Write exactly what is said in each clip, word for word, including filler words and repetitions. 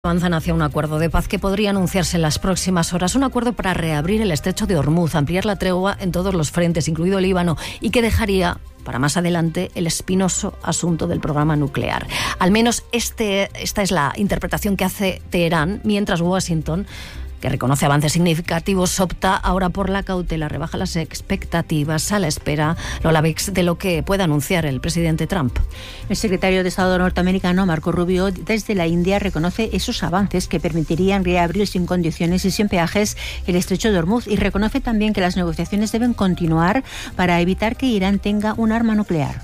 Avanzan hacia un acuerdo de paz que podría anunciarse en las próximas horas. Un acuerdo para reabrir el estrecho de Ormuz, ampliar la tregua en todos los frentes, incluido Líbano, y que dejaría para más adelante el espinoso asunto del programa nuclear. Al menos este, esta es la interpretación que hace Teherán, mientras Washington, que reconoce avances significativos, opta ahora por la cautela, rebaja las expectativas a la espera, Lola Vix, de lo que pueda anunciar el presidente Trump. El secretario de Estado norteamericano, Marco Rubio, desde la India reconoce esos avances que permitirían reabrir sin condiciones y sin peajes el estrecho de Ormuz, y reconoce también que las negociaciones deben continuar para evitar que Irán tenga un arma nuclear.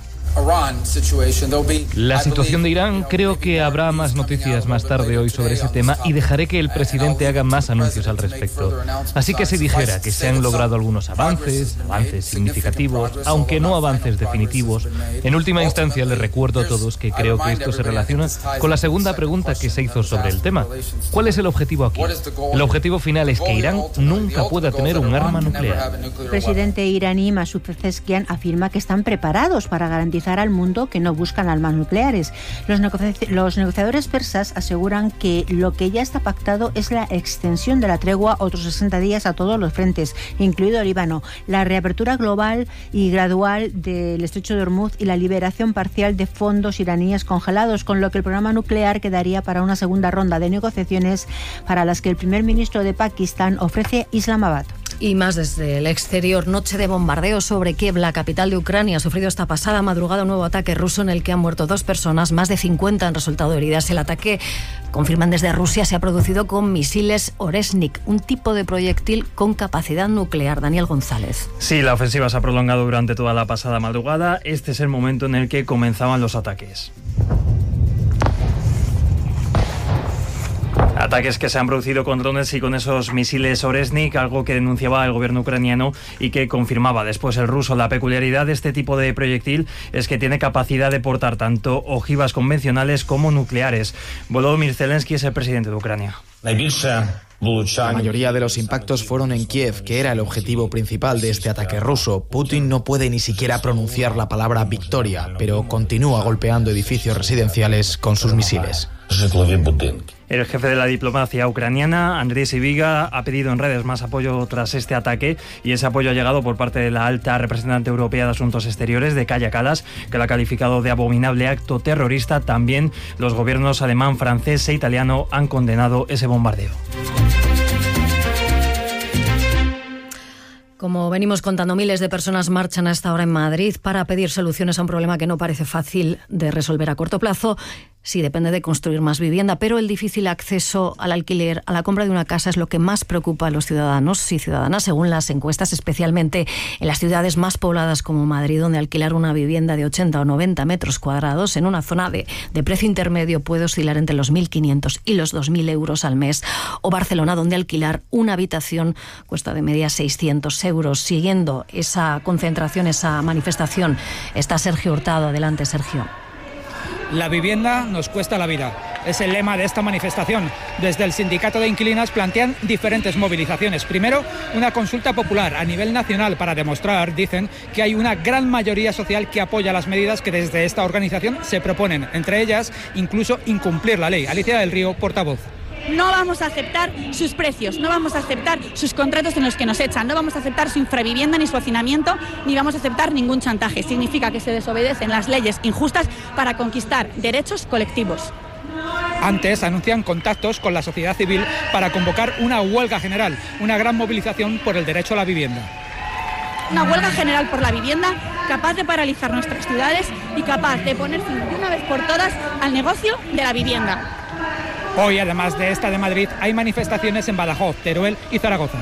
La situación de Irán, creo que habrá más noticias más tarde hoy sobre ese tema y dejaré que el presidente haga más anuncios al respecto. Así que si dijera que se han logrado algunos avances, avances significativos, aunque no avances definitivos, en última instancia les recuerdo a todos que creo que esto se relaciona con la segunda pregunta que se hizo sobre el tema. ¿Cuál es el objetivo aquí? El objetivo final es que Irán nunca pueda tener un arma nuclear. El presidente iraní Masoud Pezeshkian afirma que están preparados para garantizar al mundo que no buscan armas nucleares. Los, negoci- los negociadores persas aseguran que lo que ya está pactado es la extensión de la tregua otros sesenta días a todos los frentes, incluido Líbano, la reapertura global y gradual del estrecho de Ormuz y la liberación parcial de fondos iraníes congelados, con lo que el programa nuclear quedaría para una segunda ronda de negociaciones para las que el primer ministro de Pakistán ofrece Islamabad. Y más desde el exterior. Noche de bombardeo sobre Kiev, la capital de Ucrania. Ha sufrido esta pasada madrugada un nuevo ataque ruso en el que han muerto dos personas, más de cincuenta han resultado heridas. El ataque, confirman desde Rusia, se ha producido con misiles Oresnik, un tipo de proyectil con capacidad nuclear. Daniel González. Sí, la ofensiva se ha prolongado durante toda la pasada madrugada. Este es el momento en el que comenzaban los ataques. Ataques que se han producido con drones y con esos misiles Oresnik, algo que denunciaba el gobierno ucraniano y que confirmaba después el ruso. La peculiaridad de este tipo de proyectil es que tiene capacidad de portar tanto ojivas convencionales como nucleares. Volodymyr Zelensky es el presidente de Ucrania. La mayoría de los impactos fueron en Kiev, que era el objetivo principal de este ataque ruso. Putin no puede ni siquiera pronunciar la palabra victoria, pero continúa golpeando edificios residenciales con sus misiles. El jefe de la diplomacia ucraniana, Andriy Sybiga, ha pedido en redes más apoyo tras este ataque, y ese apoyo ha llegado por parte de la alta representante europea de Asuntos Exteriores, de Kaja Kallas, que la ha calificado de abominable acto terrorista. También los gobiernos alemán, francés e italiano han condenado ese bombardeo. Como venimos contando, miles de personas marchan a esta hora en Madrid para pedir soluciones a un problema que no parece fácil de resolver a corto plazo. Sí, depende de construir más vivienda, pero el difícil acceso al alquiler, a la compra de una casa, es lo que más preocupa a los ciudadanos y ciudadanas, según las encuestas, especialmente en las ciudades más pobladas como Madrid, donde alquilar una vivienda de ochenta o noventa metros cuadrados en una zona de, de precio intermedio puede oscilar entre los mil quinientos y los dos mil euros al mes, o Barcelona, donde alquilar una habitación cuesta de media seiscientos euros. Siguiendo esa concentración, esa manifestación, está Sergio Hurtado. Adelante, Sergio. La vivienda nos cuesta la vida. Es el lema de esta manifestación. Desde el sindicato de inquilinas plantean diferentes movilizaciones. Primero, una consulta popular a nivel nacional para demostrar, dicen, que hay una gran mayoría social que apoya las medidas que desde esta organización se proponen. Entre ellas, incluso incumplir la ley. Alicia del Río, portavoz. No vamos a aceptar sus precios, no vamos a aceptar sus contratos en los que nos echan, no vamos a aceptar su infravivienda ni su hacinamiento, ni vamos a aceptar ningún chantaje. Significa que se desobedecen las leyes injustas para conquistar derechos colectivos. Antes anuncian contactos con la sociedad civil para convocar una huelga general, una gran movilización por el derecho a la vivienda. Una huelga general por la vivienda capaz de paralizar nuestras ciudades y capaz de poner fin de una vez por todas al negocio de la vivienda. Hoy, además de esta de Madrid, hay manifestaciones en Badajoz, Teruel y Zaragoza.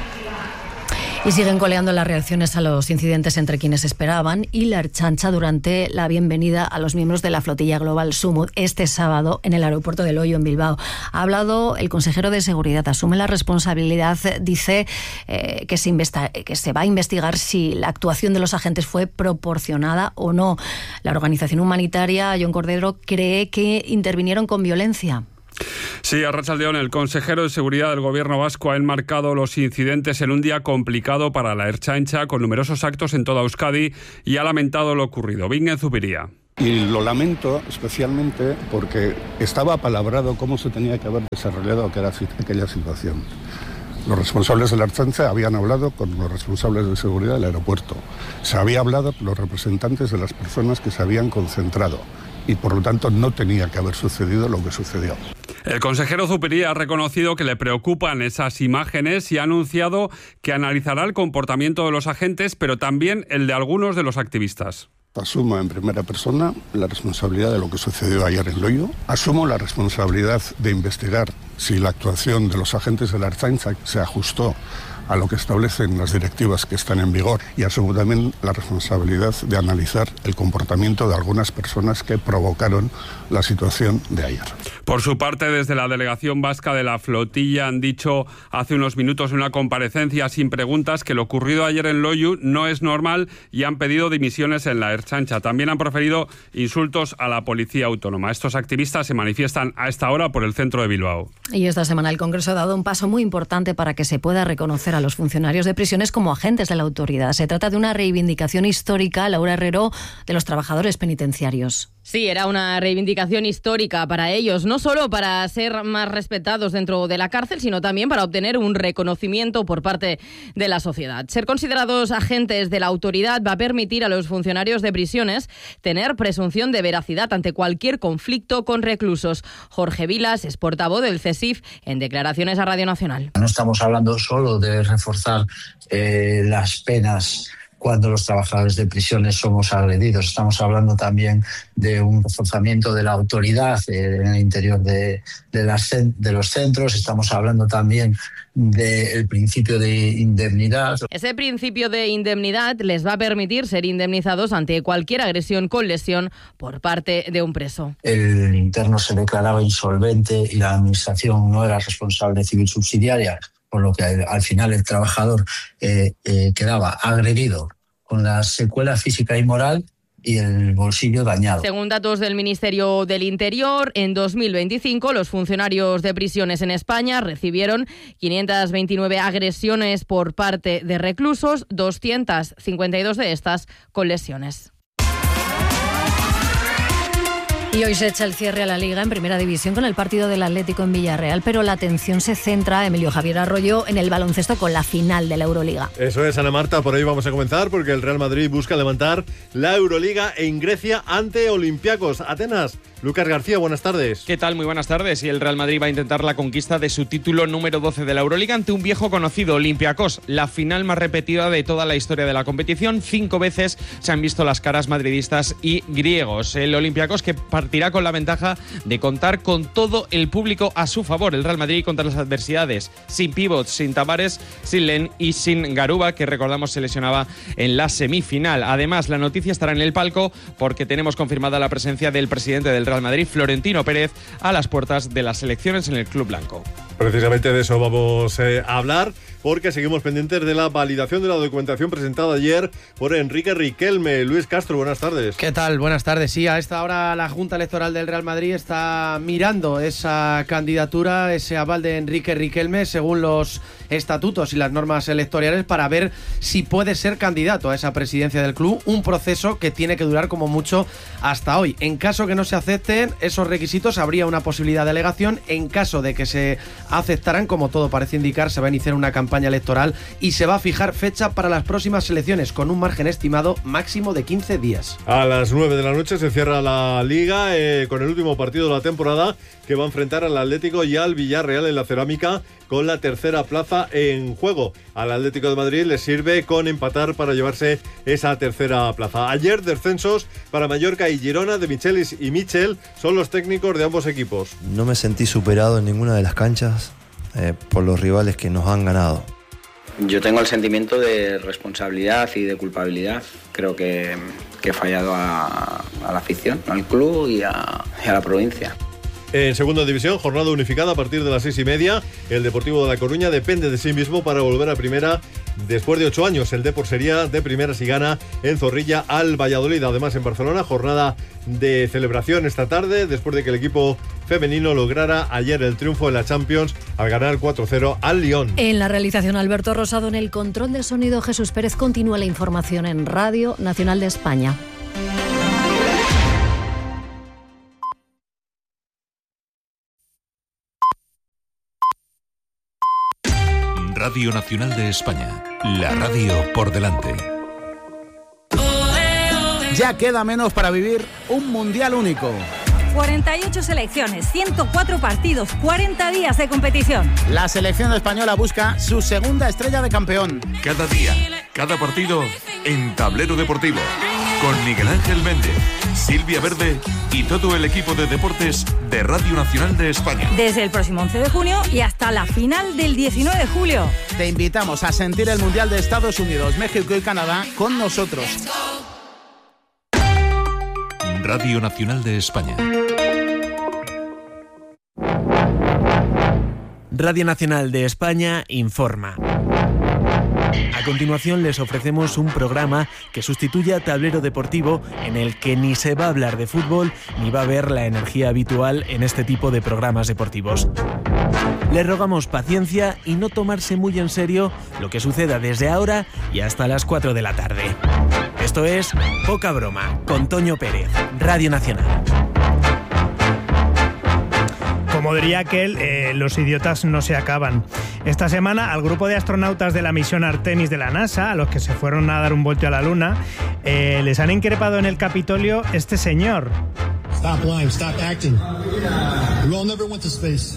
Y siguen coleando las reacciones a los incidentes entre quienes esperaban y la Ertzaintza durante la bienvenida a los miembros de la flotilla global Sumut este sábado en el aeropuerto de Loio, en Bilbao. Ha hablado el consejero de Seguridad, asume la responsabilidad, dice eh, que, se investa- que se va a investigar si la actuación de los agentes fue proporcionada o no. La organización humanitaria, Jon Cordero, cree que intervinieron con violencia. Sí, arratsaldeon, el consejero de Seguridad del Gobierno vasco ha enmarcado los incidentes en un día complicado para la Ertzaintza, con numerosos actos en toda Euskadi, y ha lamentado lo ocurrido. Bingen Zubiría. Y lo lamento especialmente porque estaba apalabrado cómo se tenía que haber desarrollado aquella situación. Los responsables de la Ertzaintza habían hablado con los responsables de seguridad del aeropuerto. Se había hablado con los representantes de las personas que se habían concentrado. Y por lo tanto no tenía que haber sucedido lo que sucedió. El consejero Zupiria ha reconocido que le preocupan esas imágenes y ha anunciado que analizará el comportamiento de los agentes, pero también el de algunos de los activistas. Asumo en primera persona la responsabilidad de lo que sucedió ayer en Loiu. Asumo la responsabilidad de investigar si la actuación de los agentes de la Ertzaintza se ajustó a lo que establecen las directivas que están en vigor, y asumo también la responsabilidad de analizar el comportamiento de algunas personas que provocaron la situación de ayer. Por su parte, desde la delegación vasca de la flotilla han dicho hace unos minutos en una comparecencia sin preguntas que lo ocurrido ayer en Loiu no es normal y han pedido dimisiones en la Ertzaintza. También han proferido insultos a la policía autónoma. Estos activistas se manifiestan a esta hora por el centro de Bilbao. Y esta semana el Congreso ha dado un paso muy importante para que se pueda reconocer a los funcionarios de prisiones como agentes de la autoridad. Se trata de una reivindicación histórica, Laura Herrero, de los trabajadores penitenciarios. Sí, era una reivindicación histórica para ellos, no solo para ser más respetados dentro de la cárcel, sino también para obtener un reconocimiento por parte de la sociedad. Ser considerados agentes de la autoridad va a permitir a los funcionarios de prisiones tener presunción de veracidad ante cualquier conflicto con reclusos. Jorge Vilas es portavoz del C E S I F en declaraciones a Radio Nacional. No estamos hablando solo de reforzar eh, las penas cuando los trabajadores de prisiones somos agredidos. Estamos hablando también de un reforzamiento de la autoridad eh, en el interior de, de, las, de los centros. Estamos hablando también del principio de indemnidad. Ese principio de indemnidad les va a permitir ser indemnizados ante cualquier agresión con lesión por parte de un preso. El interno se declaraba insolvente y la administración no era responsable civil subsidiaria, por lo que al final el trabajador eh, eh, quedaba agredido con la secuela física y moral y el bolsillo dañado. Según datos del Ministerio del Interior, en dos mil veinticinco los funcionarios de prisiones en España recibieron quinientas veintinueve agresiones por parte de reclusos, doscientas cincuenta y dos de estas con lesiones. Y hoy se echa el cierre a la Liga en Primera División con el partido del Atlético en Villarreal, pero la atención se centra, Emilio Javier Arroyo, en el baloncesto con la final de la Euroliga. Eso es, Ana Marta, por ahí vamos a comenzar porque el Real Madrid busca levantar la Euroliga en Grecia ante Olympiacos. Atenas, Lucas García, buenas tardes. ¿Qué tal? Muy buenas tardes. Y el Real Madrid va a intentar la conquista de su título número doce de la Euroliga ante un viejo conocido, Olympiacos, la final más repetida de toda la historia de la competición. Cinco veces se han visto las caras madridistas y griegos. El Olympiacos que partirá con la ventaja de contar con todo el público a su favor. El Real Madrid contra las adversidades, sin pivots, sin Tavares, sin Len y sin Garuba, que recordamos se lesionaba en la semifinal. Además, la noticia estará en el palco porque tenemos confirmada la presencia del presidente del Real Madrid, Florentino Pérez, a las puertas de las elecciones en el Club Blanco. Precisamente de eso vamos eh, a hablar, porque seguimos pendientes de la validación de la documentación presentada ayer por Enrique Riquelme. Luis Castro, buenas tardes. ¿Qué tal? Buenas tardes. Sí, a esta hora la Junta Electoral del Real Madrid está mirando esa candidatura, ese aval de Enrique Riquelme, según los estatutos y las normas electorales, para ver si puede ser candidato a esa presidencia del club, un proceso que tiene que durar como mucho hasta hoy. En caso que no se acepten esos requisitos, habría una posibilidad de alegación. En caso de que se aceptaran, como todo parece indicar, se va a iniciar una campaña electoral y se va a fijar fecha para las próximas elecciones con un margen estimado máximo de quince días. A las nueve de la noche se cierra la Liga eh, con el último partido de la temporada, que va a enfrentar al Atlético y al Villarreal en la Cerámica, con la tercera plaza en juego. Al Atlético de Madrid le sirve con empatar para llevarse esa tercera plaza. Ayer descensos para Mallorca y Girona. De Michelis y Michel son los técnicos de ambos equipos. No me sentí superado en ninguna de las canchas eh, por los rivales que nos han ganado. Yo tengo el sentimiento de responsabilidad y de culpabilidad. Creo que, que he fallado a, a la afición, al club y a, y a la provincia. En segunda división, jornada unificada a partir de las seis y media. El Deportivo de La Coruña depende de sí mismo para volver a primera después de ocho años. El Depor sería de primera si gana en Zorrilla al Valladolid. Además, en Barcelona, jornada de celebración esta tarde, después de que el equipo femenino lograra ayer el triunfo en la Champions al ganar cuatro cero al Lyon. En la realización, Alberto Rosado. En el control de sonido, Jesús Pérez. Continúa la información en Radio Nacional de España. Radio Nacional de España, la radio por delante. Ya queda menos para vivir un mundial único. cuarenta y ocho selecciones, ciento cuatro partidos, cuarenta días de competición. La selección española busca su segunda estrella de campeón. Cada día, cada partido en Tablero Deportivo. Con Miguel Ángel Méndez, Silvia Verde y todo el equipo de deportes de Radio Nacional de España. Desde el próximo once de junio y hasta la final del diecinueve de julio. Te invitamos a sentir el Mundial de Estados Unidos, México y Canadá con nosotros. Radio Nacional de España. Radio Nacional de España informa. A continuación les ofrecemos un programa que sustituye a Tablero Deportivo, en el que ni se va a hablar de fútbol ni va a haber la energía habitual en este tipo de programas deportivos. Les rogamos paciencia y no tomarse muy en serio lo que suceda desde ahora y hasta las cuatro de la tarde. Esto es Poca Broma, con Toño Pérez, Radio Nacional. Como diría aquel, eh, los idiotas no se acaban. Esta semana, al grupo de astronautas de la misión Artemis de la NASA, a los que se fueron a dar un volteo a la Luna, eh, les han increpado en el Capitolio este señor. Stop lying, stop acting. We all never went to space.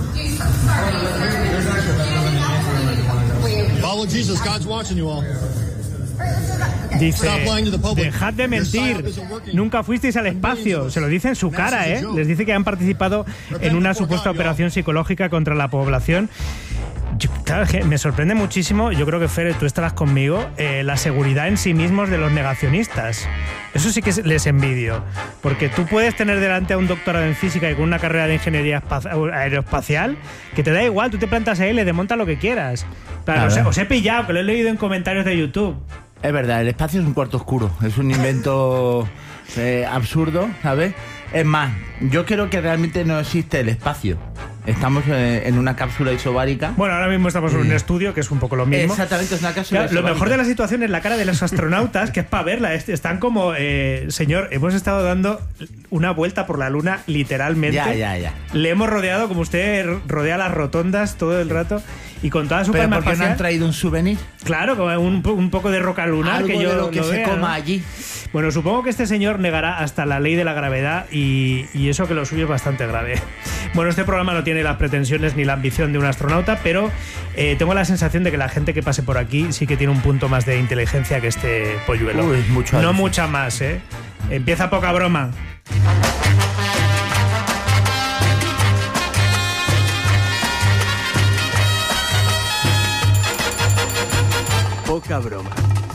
Follow Jesus, God's watching you all. Dice, dejad de mentir, nunca fuisteis al espacio. Se lo dice en su cara, ¿eh? Les dice que han participado en una supuesta operación psicológica contra la población. Yo, claro, me sorprende muchísimo, yo creo que Fer, tú estarás conmigo, eh, la seguridad en sí mismos de los negacionistas. Eso sí que les envidio, porque tú puedes tener delante a un doctorado en física y con una carrera de ingeniería aeroespacial, que te da igual, tú te plantas ahí y le desmontas lo que quieras. Claro, os, os he pillado, que lo he leído en comentarios de YouTube. Es verdad, el espacio es un cuarto oscuro, es un invento eh, absurdo, ¿sabes? Es más, yo creo que realmente no existe el espacio. Estamos eh, en una cápsula isobárica. Bueno, ahora mismo estamos en un estudio, que es un poco lo mismo. Exactamente, es una cápsula claro, isobárica. Lo mejor de la situación es la cara de los astronautas, que es para verla. Están como, eh, señor, hemos estado dando una vuelta por la Luna, literalmente. Ya, ya, ya. Le hemos rodeado, como usted rodea las rotondas todo el rato, y con toda su ¿Pero palma por qué espacial. no han traído un souvenir? Claro, como un, un poco de roca lunar. Algo que yo de lo que lo se vea, coma ¿no? allí. Bueno, supongo que este señor negará hasta la ley de la gravedad y, y eso que lo suyo es bastante grave. Bueno, este programa no tiene las pretensiones ni la ambición de un astronauta, pero eh, tengo la sensación de que la gente que pase por aquí sí que tiene un punto más de inteligencia que este polluelo. Uy, mucho no mucha más, ¿eh? Empieza Poca Broma. Poca Broma.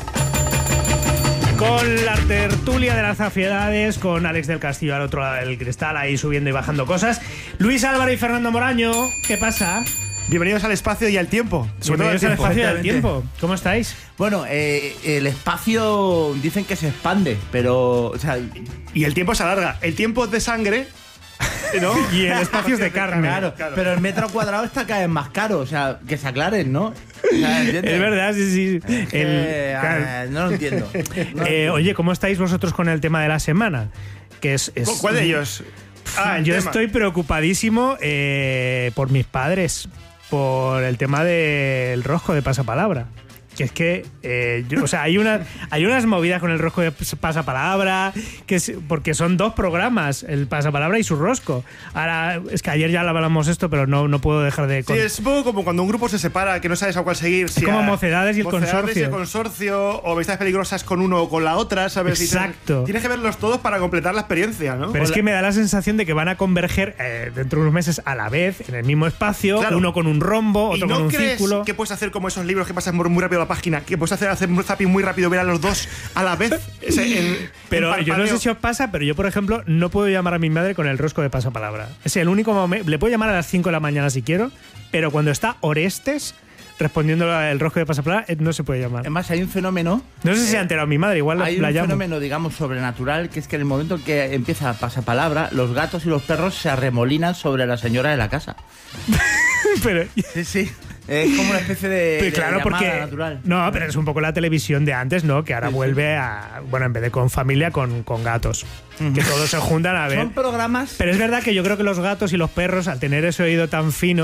Con la tertulia de las zafiedades, con Alex del Castillo al otro lado del cristal, ahí subiendo y bajando cosas. Luis Álvaro y Fernando Moraño, ¿qué pasa? Bienvenidos al espacio y al tiempo. Bienvenidos al espacio y al tiempo. ¿Cómo estáis? Bueno, eh, el espacio dicen que se expande, pero... O sea, y el tiempo se alarga. El tiempo es de sangre, ¿no? Y el espacio es de carne. Claro, claro, pero el metro cuadrado está cada vez más caro. O sea, que se aclaren, ¿no? O sea, es verdad, sí, sí. Es que, el, claro. No lo entiendo. No lo eh, entiendo. Oye, ¿cómo estáis vosotros con el tema de la semana? Que es, es ¿Cuál de ellos? Ah, yo tema. estoy preocupadísimo eh, por mis padres, por el tema del rosco de pasapalabra. Que es que, eh, yo, o sea, hay, una, hay unas movidas con el rosco de pasapalabra, que es, porque son dos programas, el pasapalabra y su rosco. Ahora, es que ayer ya hablamos esto, pero no, no puedo dejar de... Sí, es un poco como cuando un grupo se separa, que no sabes a cuál seguir. Si es como a, Mocedades y el Mocedades Consorcio. Y el Consorcio, o Amistades Peligrosas con uno o con la otra, ¿sabes? Exacto. Tienes que verlos todos para completar la experiencia, ¿no? Pero es que me da la sensación de que van a converger eh, dentro de unos meses a la vez, en el mismo espacio, claro. Uno con un rombo, otro ¿Y no con un crees círculo. que puedes hacer como esos libros que pasan muy rápido la página, que puedes hacer, hacer un zapping muy rápido, ver a los dos a la vez? Ese, en, pero en yo no sé si os pasa, pero yo, por ejemplo, no puedo llamar a mi madre con el rosco de pasapalabra. Es el único momento. Le puedo llamar a las cinco de la mañana si quiero, pero cuando está Orestes respondiendo el rosco de pasapalabra, no se puede llamar. Además, hay un fenómeno. No sé si se ha enterado mi madre, igual hay la un llamo. fenómeno, digamos, sobrenatural, que es que en el momento que empieza pasapalabra, los gatos y los perros se arremolinan sobre la señora de la casa. Pero sí, sí. Es como una especie de, pero claro, de porque natural. No, pero es un poco la televisión de antes, ¿no? Que ahora sí, vuelve sí. a... Bueno, en vez de con familia, con, con gatos. Uh-huh. Que todos se juntan a ver. Son programas... Pero es verdad que yo creo que los gatos y los perros, al tener ese oído tan fino,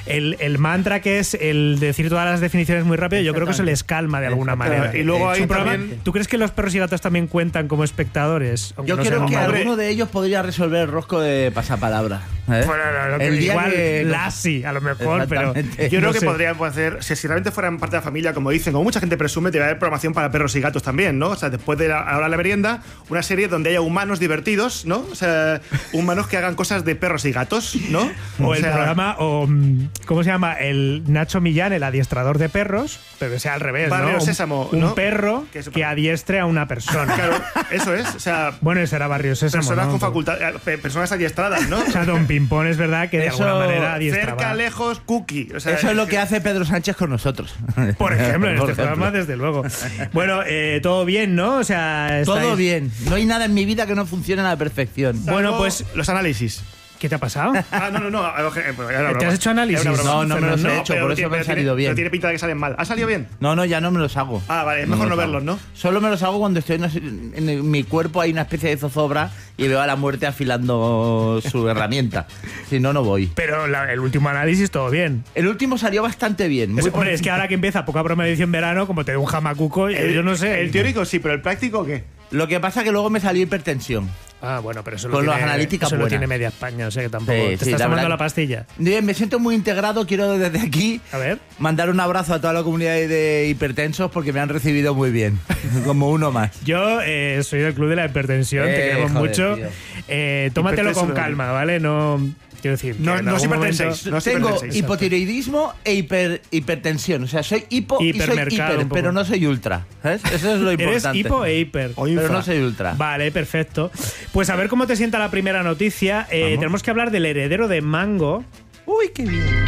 el, el mantra que es el decir todas las definiciones muy rápido, yo creo que se les calma de alguna manera. Y luego hay también... ¿Tú crees que los perros y gatos también cuentan como espectadores? Yo no creo que alguno de ellos podría resolver el rosco de pasapalabra. ¿eh? Bueno, no, no, el día igual que... Lassie, a lo mejor, pero yo no creo que sé. podrían hacer, si, si realmente fueran parte de la familia, como dicen, como mucha gente presume, debe haber programación para perros y gatos también, ¿no? O sea, después de la, ahora la merienda, una serie donde haya humanos divertidos, ¿no? O sea, humanos que hagan cosas de perros y gatos, ¿no? O, o el sea, programa, o ¿cómo se llama? El Nacho Millán, el adiestrador de perros, pero que sea al revés, Barrio ¿no? Un, Sésamo, un ¿no? perro que, que adiestre a una persona. Claro, eso es. O sea, bueno, ese era Barrio Sésamo, personas ¿no? con facultad, personas adiestradas, ¿no? O sea, Don Pimpón es verdad que de Eso, alguna manera adiestraba. Cerca, lejos, cookie. O sea, eso es lo que hace Pedro Sánchez con nosotros. Por ejemplo, en este Por ejemplo. programa, desde luego. Bueno, eh, todo bien, ¿no? O sea, todo estáis... bien. No hay nada en mi vida que no funcione a la perfección. Bueno, pues los análisis. ¿Qué te ha pasado? Ah, no, no, no. ¿Te has hecho análisis? No, no me los he hecho, por eso me han salido bien. Pero tiene pinta de que salen mal. ¿Ha salido bien? No, no, ya no me los hago. Ah, vale, es mejor no verlos, ¿no? Solo me los hago cuando estoy en, en mi cuerpo, hay una especie de zozobra y veo a la muerte afilando su herramienta. Si no, no voy. Pero la, el último análisis, todo bien. El último salió bastante bien. Es, hombre, es que ahora que empieza poca broma de edición verano, como te dé un jamacuco, el, yo no sé. El teórico sí, pero el práctico, ¿qué? Lo que pasa es que luego me salió hipertensión. Ah, bueno, pero eso, con lo, las tiene, analíticas eso lo buenas. tiene media España, o sea que tampoco. Sí, ¿Te sí, estás la tomando verdad. la pastilla? Bien, me siento muy integrado. Quiero desde aquí a ver. mandar un abrazo a toda la comunidad de hipertensos porque me han recibido muy bien. Como uno más. Yo eh, soy del club de la hipertensión, eh, te queremos joder, mucho. Eh, tómatelo con calma, ¿vale? No. Quiero decir, no, no hipertenséis. No tengo hipotiroidismo e hiper, hipertensión. O sea, soy hipo y soy hiper, pero no soy ultra. ¿Sabes? Eso es lo importante. Eres hipo e hiper. Pero no soy ultra. Vale, perfecto. Pues a ver cómo te sienta la primera noticia. Eh, tenemos que hablar del heredero de Mango. Uy, qué bien.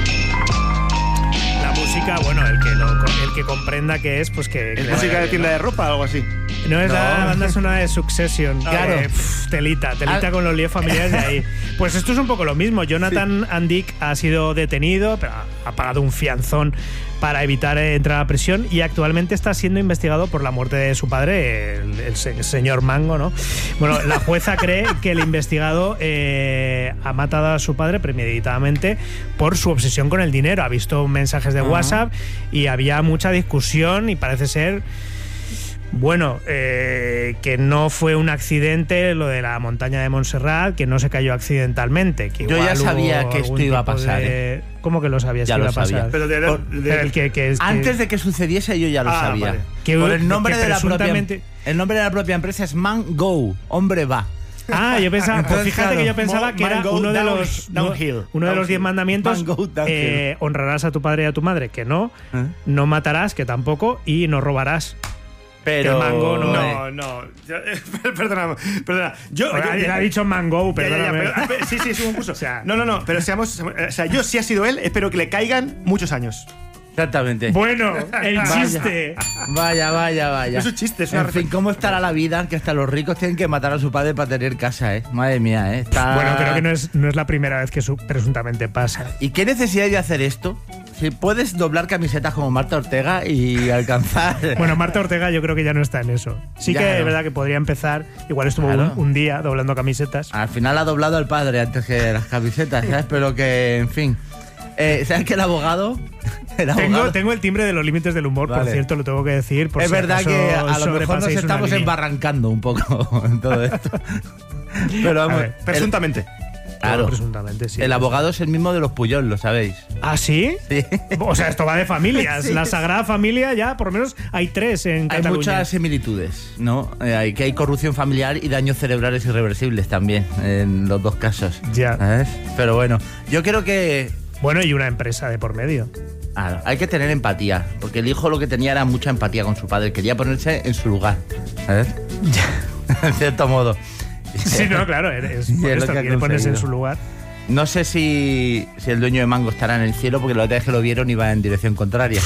La música, bueno, el que, lo, el que comprenda que es, pues que... ¿Es música de tienda de ropa o algo así? No, es no. la banda sonora de Succession. Claro. Eh, pff, telita, telita ah. con los líos familiares de ahí. Pues esto es un poco lo mismo. Jonathan sí. Andick ha sido detenido, pero ha pagado un fianzón para evitar entrar a prisión y actualmente está siendo investigado por la muerte de su padre, el, el señor Mango, ¿no? Bueno, la jueza cree que el investigado eh, ha matado a su padre premeditadamente por su obsesión con el dinero. Ha visto mensajes de uh-huh. WhatsApp y había mucha discusión y parece ser... Bueno, eh, que no fue un accidente lo de la montaña de Montserrat, que no se cayó accidentalmente. Que Yo ya sabía que esto iba a pasar. De... ¿eh? ¿Cómo que lo sabías ya que lo iba a pasar? Sabía. Pero de, de, Por, de, el que, que, Antes que... de que sucediese yo ya lo ah, sabía. Vale. Que, Por el nombre que de la presuntamente... propia el nombre de la propia empresa es Man Go, hombre va. Ah, yo pensaba, Entonces, pues fíjate claro, que yo pensaba que era uno de down, los downhill, uno de los diez mandamientos. Down eh, honrarás a tu padre y a tu madre, que no, ¿Eh? no matarás, que tampoco, y no robarás. Pero que Mango no, no, no. Perdona, perdona. Yo, yo, yo, yo ha dicho Mango, perdóname. Ya, ya, ya, pero, sí, sí, es un curso. O sea, no, no, no. Pero seamos, o sea, yo si ha sido él, espero que le caigan muchos años. Exactamente. Bueno, el chiste. Vaya, vaya, vaya. Es un chiste, es una En fin, ¿cómo estará la vida? Que hasta los ricos tienen que matar a su padre para tener casa, ¿eh? Madre mía, ¿eh? Está... Bueno, creo que no es, no es la primera vez que su, presuntamente pasa. ¿Y qué necesidad de hacer esto? Si puedes doblar camisetas como Marta Ortega y alcanzar... Bueno, Marta Ortega yo creo que ya no está en eso. Sí ya que no. Es verdad que podría empezar. Igual estuvo claro. un, un día doblando camisetas. Al final ha doblado al padre antes que las camisetas, ¿sabes? Pero que, en fin... Eh, ¿Sabes que el abogado, el abogado? Tengo, tengo el timbre de los límites del humor, vale. Por cierto, lo tengo que decir. Por es si verdad que a lo mejor nos estamos embarrancando un poco en todo esto. Pero vamos, ver, presuntamente. El, claro, presuntamente, sí. El abogado es el mismo de los Puyol, ¿lo sabéis? ¿Ah, sí? Sí. O sea, esto va de familias. Sí. La Sagrada Familia ya, por lo menos, hay tres en Cataluña. Hay muchas similitudes, ¿no? Eh, hay, que hay corrupción familiar y daños cerebrales irreversibles también, en los dos casos. Ya. ¿Sabes? Pero bueno, yo creo que... Bueno, y una empresa de por medio. Claro, hay que tener empatía, porque el hijo lo que tenía era mucha empatía con su padre, quería ponerse en su lugar, ¿sabes? En cierto modo. Sí, no, claro, es por esto, que quiere ponerse en su lugar. No sé si, si el dueño de Mango estará en el cielo, porque la otra vez que lo vieron iba en dirección contraria.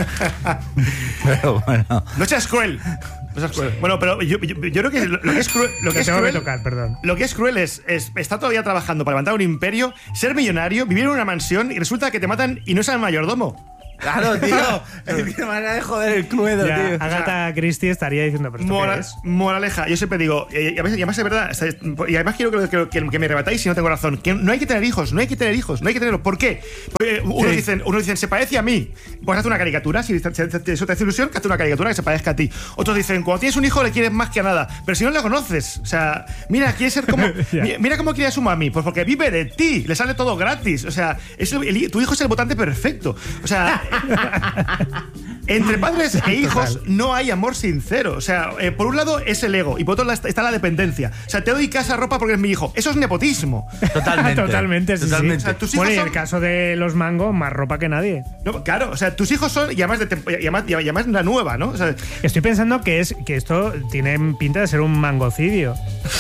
Pero bueno. No seas cruel. No seas cruel. Bueno, pero yo, yo, yo creo que lo, lo que es cruel, lo que es tengo cruel, que tocar, perdón. Lo que es cruel es, es estar todavía trabajando para levantar un imperio, ser millonario, vivir en una mansión y resulta que te matan y no es el mayordomo. Claro, tío. Es que manera de joder el cluedo, ya, tío. Agatha Christie estaría diciendo, pero ¿esto Mora, qué es? Moraleja, yo siempre digo, y además, y además es verdad, y además quiero que, que, que, que me rebatáis si no tengo razón, que no hay que tener hijos, no hay que tener hijos, no hay que tenerlos. ¿Por qué? Porque unos, sí. dicen, unos dicen, se parece a mí. Pues hace una caricatura, si eso te hace ilusión, que hace una caricatura que se parezca a ti. Otros dicen, cuando tienes un hijo le quieres más que a nada, pero si no le conoces, o sea, mira, quiere ser como, yeah. mira cómo quiere a su mami, pues porque vive de ti, le sale todo gratis, o sea, es el, el, tu hijo es el votante perfecto, o sea... Entre padres e hijos Total. no hay amor sincero. O sea, eh, por un lado es el ego y por otro lado está la dependencia. O sea, te doy casa, ropa porque es mi hijo. Eso es nepotismo. Totalmente. Totalmente, sí, Totalmente. sí. O sea, tus hijos bueno, y en el son... caso de los mangos, más ropa que nadie. No, claro, o sea, tus hijos son, y además, de, y además, y además la nueva, ¿no? O sea, estoy pensando que, es, que esto tiene pinta de ser un mangocidio.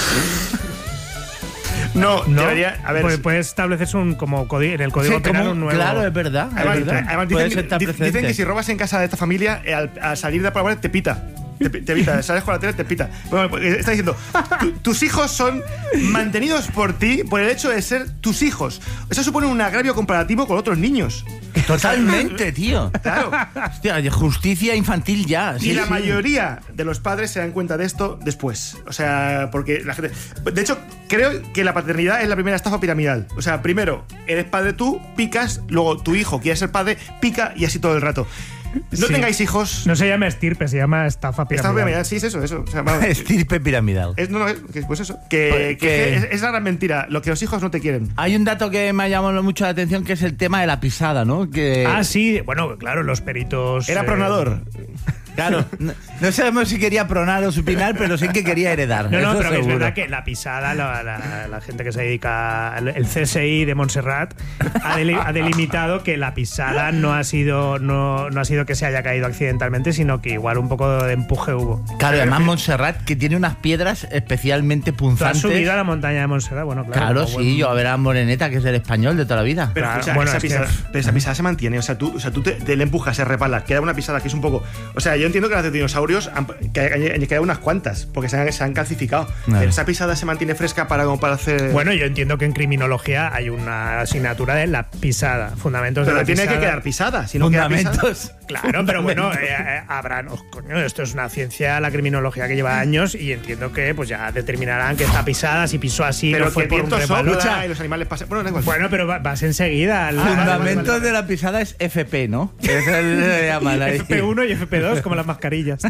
No, no, debería. A ver, puede, puede establecerse un, como código, en el código sí, penal un nuevo. Claro, es verdad. Además, es verdad. además dicen, dicen que si robas en casa de esta familia, al, al salir de la prueba te pita. Te, te pita, sales con la tele, te pita. Bueno, está diciendo, tu, tus hijos son mantenidos por ti por el hecho de ser tus hijos. Eso supone un agravio comparativo con otros niños. Totalmente, tío. Claro. Hostia, justicia infantil ya. Y sí, la sí. mayoría de los padres se dan cuenta de esto después. O sea, porque la gente... De hecho, creo que la paternidad es la primera estafa piramidal. O sea, primero, eres padre tú, picas, luego tu hijo quiere ser padre, pica y así todo el rato. No sí. tengáis hijos. No se llama estirpe, se llama estafa piramidal. Estafa piramidal, sí, es eso, eso. O sea, estirpe piramidal. Es, no, no, pues eso. Que, que, que es, es la gran mentira. Lo que los hijos no te quieren. Hay un dato que me ha llamado mucho la atención, que es el tema de la pisada, ¿no? Que... Ah, sí, bueno, claro, los peritos. Era eh... pronador. Claro, no, no sabemos si quería pronar o supinar, pero sí que quería heredar. No, no, eso pero seguro. es verdad que la pisada, la, la, la gente que se dedica, el C S I de Montserrat ha, del, ha delimitado que la pisada no ha sido no, no ha sido que se haya caído accidentalmente, sino que igual un poco de empuje hubo. Claro, y además Montserrat, que tiene unas piedras especialmente punzantes. ¿Tú has subido a la montaña de Montserrat? Bueno, claro. Claro, sí, buen... yo a ver a Moreneta, que es el español de toda la vida. Pero claro, o sea, bueno, esa, pisada, que... pero esa pisada se mantiene, o sea, tú, o sea, tú te, te le empujas, se repala, queda una pisada que es un poco... O sea, yo entiendo que las de dinosaurios han, que hay, que hay unas cuantas, porque se han, se han calcificado. No. Pero esa pisada se mantiene fresca para, para hacer... Bueno, yo entiendo que en criminología hay una asignatura de la pisada, fundamentos pero de la tiene pisada. que quedar pisada, si no fundamentos. Queda pisada. Claro, pero bueno, eh, eh, habrán... Oh, coño, esto es una ciencia, la criminología, que lleva años, y entiendo que pues ya determinarán que está pisada, si pisó así, pero no fue por un lucha y los animales pasan... Bueno, no bueno, pero vas enseguida. Al... Fundamentos vale, vale, vale. de la pisada es F P, ¿no? Es el llaman ahí. F P uno y F P dos, como las mascarillas.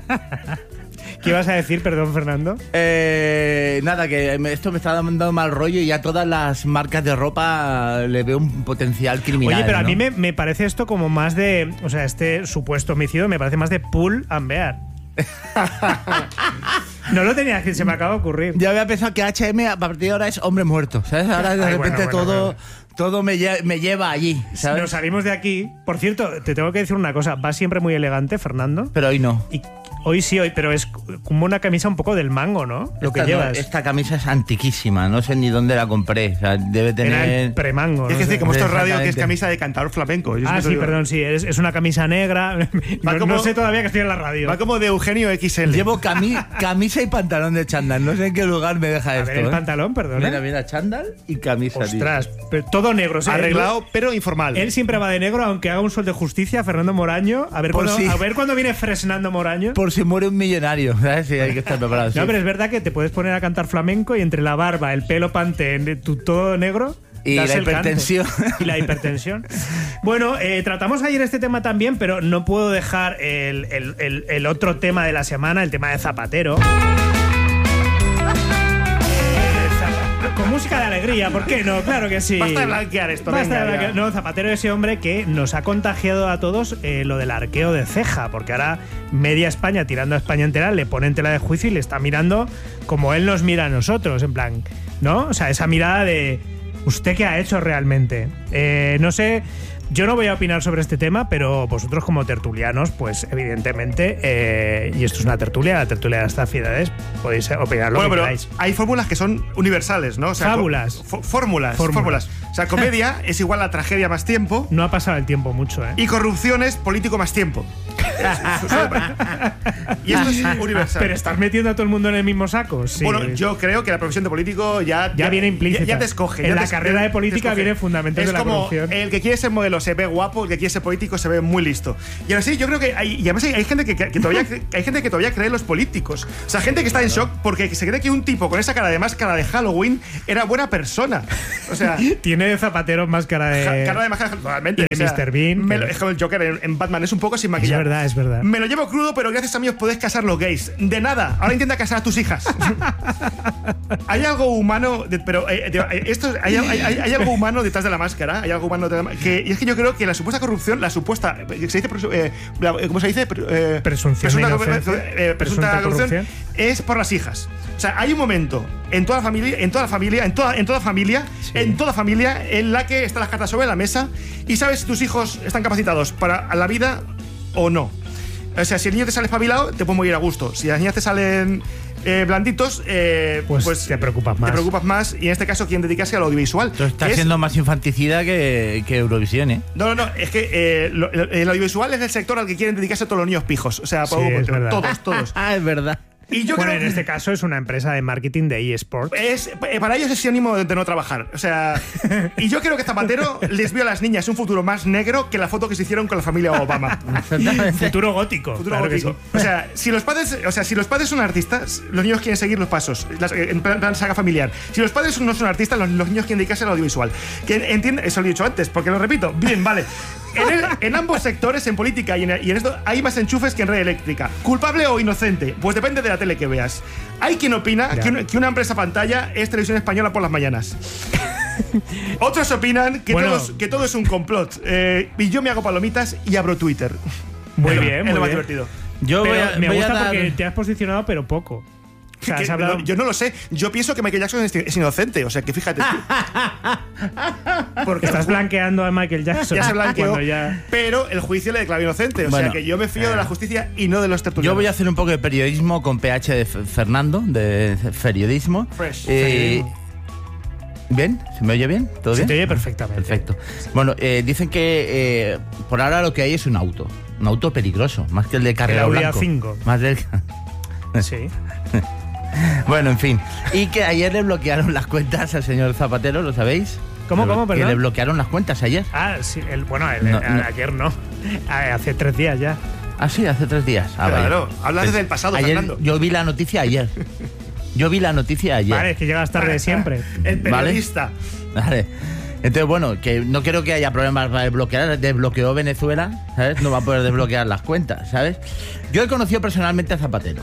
¿Qué ibas a decir, perdón, Fernando? Eh, nada, que esto me está dando mal rollo y a todas las marcas de ropa le veo un potencial criminal. Oye, pero ¿no? a mí me, me parece esto como más de... O sea, este supuesto homicidio me parece más de pull and bear. No lo tenía que se me acaba de ocurrir. Yo había pensado que H M a partir de ahora es hombre muerto, ¿sabes? Ahora de Ay, repente bueno, bueno, todo... Bueno. Todo me, lle me lleva allí, ¿sabes? Nos salimos de aquí. Por cierto, te tengo que decir una cosa. Vas siempre muy elegante, Fernando. Pero hoy no. Y hoy sí, hoy, pero es como una camisa un poco del mango, ¿no? Lo esta, que llevas. No, esta camisa es antiquísima. No sé ni dónde la compré. O sea, debe tener... Era el premango. ¿no? Es que decir, como esto es radio, que es camisa de cantador flamenco. Yo ah, sí, digo. perdón, sí. Es, es una camisa negra. No, como, no sé todavía que estoy en la radio. Va como de Eugenio X L. Llevo cami camisa y pantalón de chándal. No sé en qué lugar me deja a esto. A ver, el ¿eh? pantalón, perdón. Mira, mira, chándal y camisa. Ostras, pero todo negro. ¿Sí? Arreglado, pero informal. Él siempre va de negro, aunque haga un sol de justicia. Fernando Moraño. A ver, cuando, si, a ver cuándo viene Fresnando Moraño. Por si muere un millonario. ¿Sabes? Sí, hay que estar preparado. No, sí. pero es verdad que te puedes poner a cantar flamenco y entre la barba, el pelo pantén, tu todo negro. Y la hipertensión. Y la hipertensión. Bueno, eh, tratamos ayer este tema también, pero no puedo dejar el, el, el, el otro tema de la semana, el tema de Zapatero. Con música de alegría, ¿por qué no? Claro que sí. Basta de blanquear esto. Basta venga, de blanquear. No, Zapatero es ese hombre que nos ha contagiado a todos eh, lo del arqueo de ceja, porque ahora media España, tirando a España entera, le pone en tela de juicio y le está mirando como él nos mira a nosotros, en plan, ¿no? O sea, esa mirada de ¿usted qué ha hecho realmente? Eh, no sé... Yo no voy a opinar sobre este tema, pero vosotros como tertulianos, pues evidentemente, eh, y esto es una tertulia, la tertulia de las aficionadas, podéis opinar lo bueno, que pero queráis. Hay fórmulas que son universales, ¿no? O sea, Fábulas. Fórmulas, fórmulas. O sea, comedia es igual a tragedia más tiempo. No ha pasado el tiempo mucho, ¿eh? Y corrupción es político más tiempo. Y esto es universal. Pero estás metiendo a todo el mundo en el mismo saco. Sí. Bueno, yo creo que la profesión de político ya, ya, ya viene implícita. Ya, ya te escoge. En ya la te, carrera de política viene fundamentos es de la como corrupción. El que quiere ser modelo lo se ve guapo, el que quiere ser político se ve muy listo. Y ahora sí, yo creo que hay, y además hay, hay gente que, que, que todavía hay gente que todavía cree en los políticos. O sea, gente que está en shock porque se cree que un tipo con esa cara de máscara de Halloween era buena persona. O sea, tiene Zapatero máscara de ja, cara de máscara totalmente. De o sea, míster Bean. Me lo, es como el Joker en, en Batman, es un poco sin maquillaje. Es verdad, es verdad. Me lo llevo crudo, pero gracias a mí os podéis casar los gays. De nada. Ahora intenta casar a tus hijas. Hay algo humano, de, pero eh, de, esto hay, hay, hay, hay algo humano detrás de la máscara. Hay algo humano detrás de la, que, y es que yo creo que la supuesta corrupción, la supuesta, se dice, eh, ¿cómo se dice? Eh, Presunción presunta, de inocencia, eh, presunta, presunta corrupción, corrupción es por las hijas. O sea, hay un momento en toda la familia, en toda la familia, en toda, en toda familia, sí. en toda familia, en la que están las cartas sobre la mesa y sabes si tus hijos están capacitados para la vida o no. O sea, si el niño te sale espabilado, te puede morir a gusto. Si las niñas te salen eh, blanditos, eh, pues, pues te preocupas más. Te preocupas más y en este caso quieren dedicarse al audiovisual. Esto está siendo es, más infanticida que, que Eurovisión, ¿eh? No, no, no. Es que eh, lo, el audiovisual es el sector al que quieren dedicarse todos los niños pijos. O sea, sí, por, es todos, todos. Ah, es verdad. Y yo bueno, creo en este caso es una empresa de marketing de eSports. Es, para ellos es sinónimo de, de no trabajar. O sea, y yo creo que Zapatero les vio a las niñas un futuro más negro que la foto que se hicieron con la familia Obama. Futuro gótico. Futuro claro gótico. Sí. O sea, si los padres, o sea, si los padres son artistas, los niños quieren seguir los pasos, las, en plan saga familiar. Si los padres no son artistas, los, los niños quieren dedicarse al audiovisual. Que entiende, eso lo he dicho antes, porque lo repito. Bien, vale. En, el, en ambos sectores, en política y en, y en esto, hay más enchufes que en red eléctrica. ¿Culpable o inocente? Pues depende de la tele que veas. Hay quien opina que, un, que una empresa pantalla es televisión española por las mañanas. Otros opinan que, bueno, todo, es, que todo es un complot. Eh, y yo me hago palomitas y abro Twitter. Muy es bien, lo, muy es lo más bien. divertido. Yo voy a, me voy gusta a dar... porque te has posicionado, pero poco. O sea, que, hablado... no, yo no lo sé. Yo pienso que Michael Jackson es, es inocente. O sea, que fíjate tú. Porque estás blanqueando a Michael Jackson. Ya se blanqueó. Ya... Pero el juicio le declaró inocente. O bueno, sea, que yo me fío eh, de la justicia y no de los tertulianos. Yo voy a hacer un poco de periodismo con P H de Fernando, de periodismo. Fresh. Eh, ¿Bien? ¿Se me oye bien? ¿Todo Se bien? te oye perfectamente. Perfecto. Bueno, eh, dicen que eh, por ahora lo que hay es un auto. Un auto peligroso. Más que el de Carrera el Blanco. A cinco. Más del... Sí. Bueno, en fin. Y que ayer le bloquearon las cuentas al señor Zapatero, ¿lo sabéis? ¿Cómo, cómo, perdón? Que le bloquearon las cuentas ayer. Ah, sí. El, bueno, el, no, Eh, el, no. ayer no. Hace tres días ya. Ah, sí, hace tres días. Ah, claro, vale. hablas pues, del pasado, ayer, Fernando. Yo vi la noticia ayer. Yo vi la noticia ayer. Vale, es que llegas tarde Vale, siempre. El periodista. Vale. Vale. Entonces, bueno, que no creo que haya problemas para desbloquear. Desbloqueó Venezuela, ¿sabes? No va a poder desbloquear las cuentas, ¿sabes? Yo he conocido personalmente a Zapatero.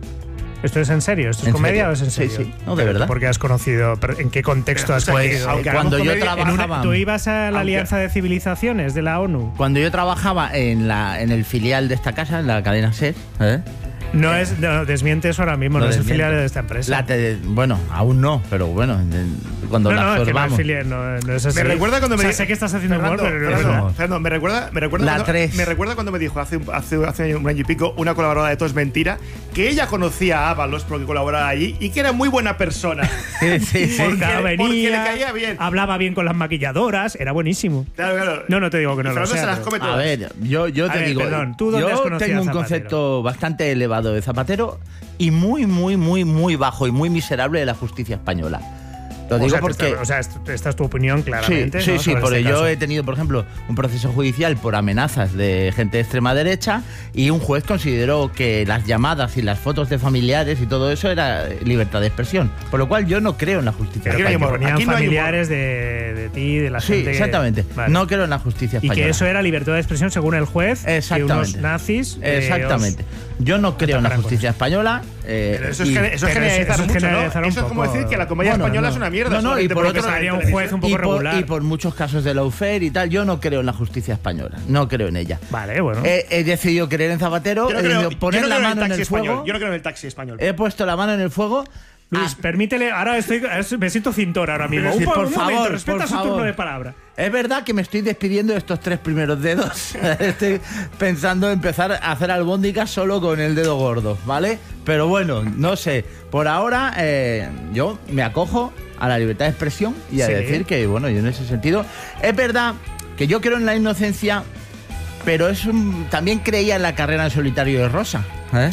¿Esto es en serio? ¿Esto es ¿En comedia serio? o es en serio? Sí, sí. No, de verdad. ¿Por qué has conocido? ¿En qué contexto has Pues, conocido? aunque cuando yo trabajaba... Una, ¿Tú ibas a la aunque, Alianza de Civilizaciones de la ONU? Cuando yo trabajaba en, la, en el filial de esta casa, en la cadena SER, ¿eh? No es, no, desmiente eso ahora mismo, no, no es el filial de esta empresa. La te, bueno, aún no, pero bueno, cuando no, la no, absorbamos. Es que no, es filial, no, no es así. Me recuerda cuando me o sea, dijo, sé que estás haciendo Fernando, humor, pero no, Fernando, no. Fernando, me recuerda, me recuerda la cuando, tres. me recuerda cuando me dijo hace, hace, hace un año y pico una colaboradora de Todo es Mentira que ella conocía a Ábalos porque colaboraba allí y que era muy buena persona. Sí, sí, sí. Porque, Porque, venía, porque le caía bien. Hablaba bien con las maquilladoras, era buenísimo. Claro, claro. No, no te digo que no y lo sea. se las pero... come todas. A ver, yo, yo te ver, digo, perdón, ¿tú dónde has yo conocido tengo a un Zapatero? concepto bastante elevado de Zapatero y muy, muy, muy, muy bajo y muy miserable de la justicia española. Lo digo o sea, porque... Está, o sea, esta es tu opinión claramente. Sí, sí, ¿no? sí, Sobre porque este yo caso. he tenido, por ejemplo, un proceso judicial por amenazas de gente de extrema derecha y un juez consideró que las llamadas y las fotos de familiares y todo eso era libertad de expresión. Por lo cual yo no creo en la justicia Pero española. que ponían Aquí no hay familiares de, de ti, de la Sí, gente. exactamente. Vale. No creo en la justicia Y española. que eso era libertad de expresión según el juez. Exactamente. Que unos nazis. eh, Exactamente. os... Yo no creo en la justicia española. Eh, Pero eso es, y- gener- eso es pero generalizar eso es mucho, generalizar ¿no? un Eso es como poco. decir que la comedia Bueno, española no. es una mierda. No, no, solamente y por porque otro- sale en sería un televisión. juez un poco y, por, regular. y por muchos casos de lawfare y tal, yo no creo en la justicia española. No creo en ella. Vale, bueno. He, he decidido creer en Zapatero, Yo no he creo, decidido poner yo no la creo mano en en el taxi el español. fuego. Yo no creo en el taxi español. He puesto la mano en el fuego. Luis, Ah, permítele. Ahora estoy, me siento cintor ahora mismo. Sí, un, po- por un favor, momento, respeta por su favor. turno de palabra. Es verdad que me estoy despidiendo de estos tres primeros dedos. Estoy pensando en empezar a hacer albóndigas solo con el dedo gordo, ¿vale? Pero bueno, no sé. Por ahora eh, yo me acojo a la libertad de expresión y a Sí. decir que, bueno, yo en ese sentido... Es verdad que yo creo en la inocencia, pero es un, también creía en la carrera en solitario de Rosa, ¿eh?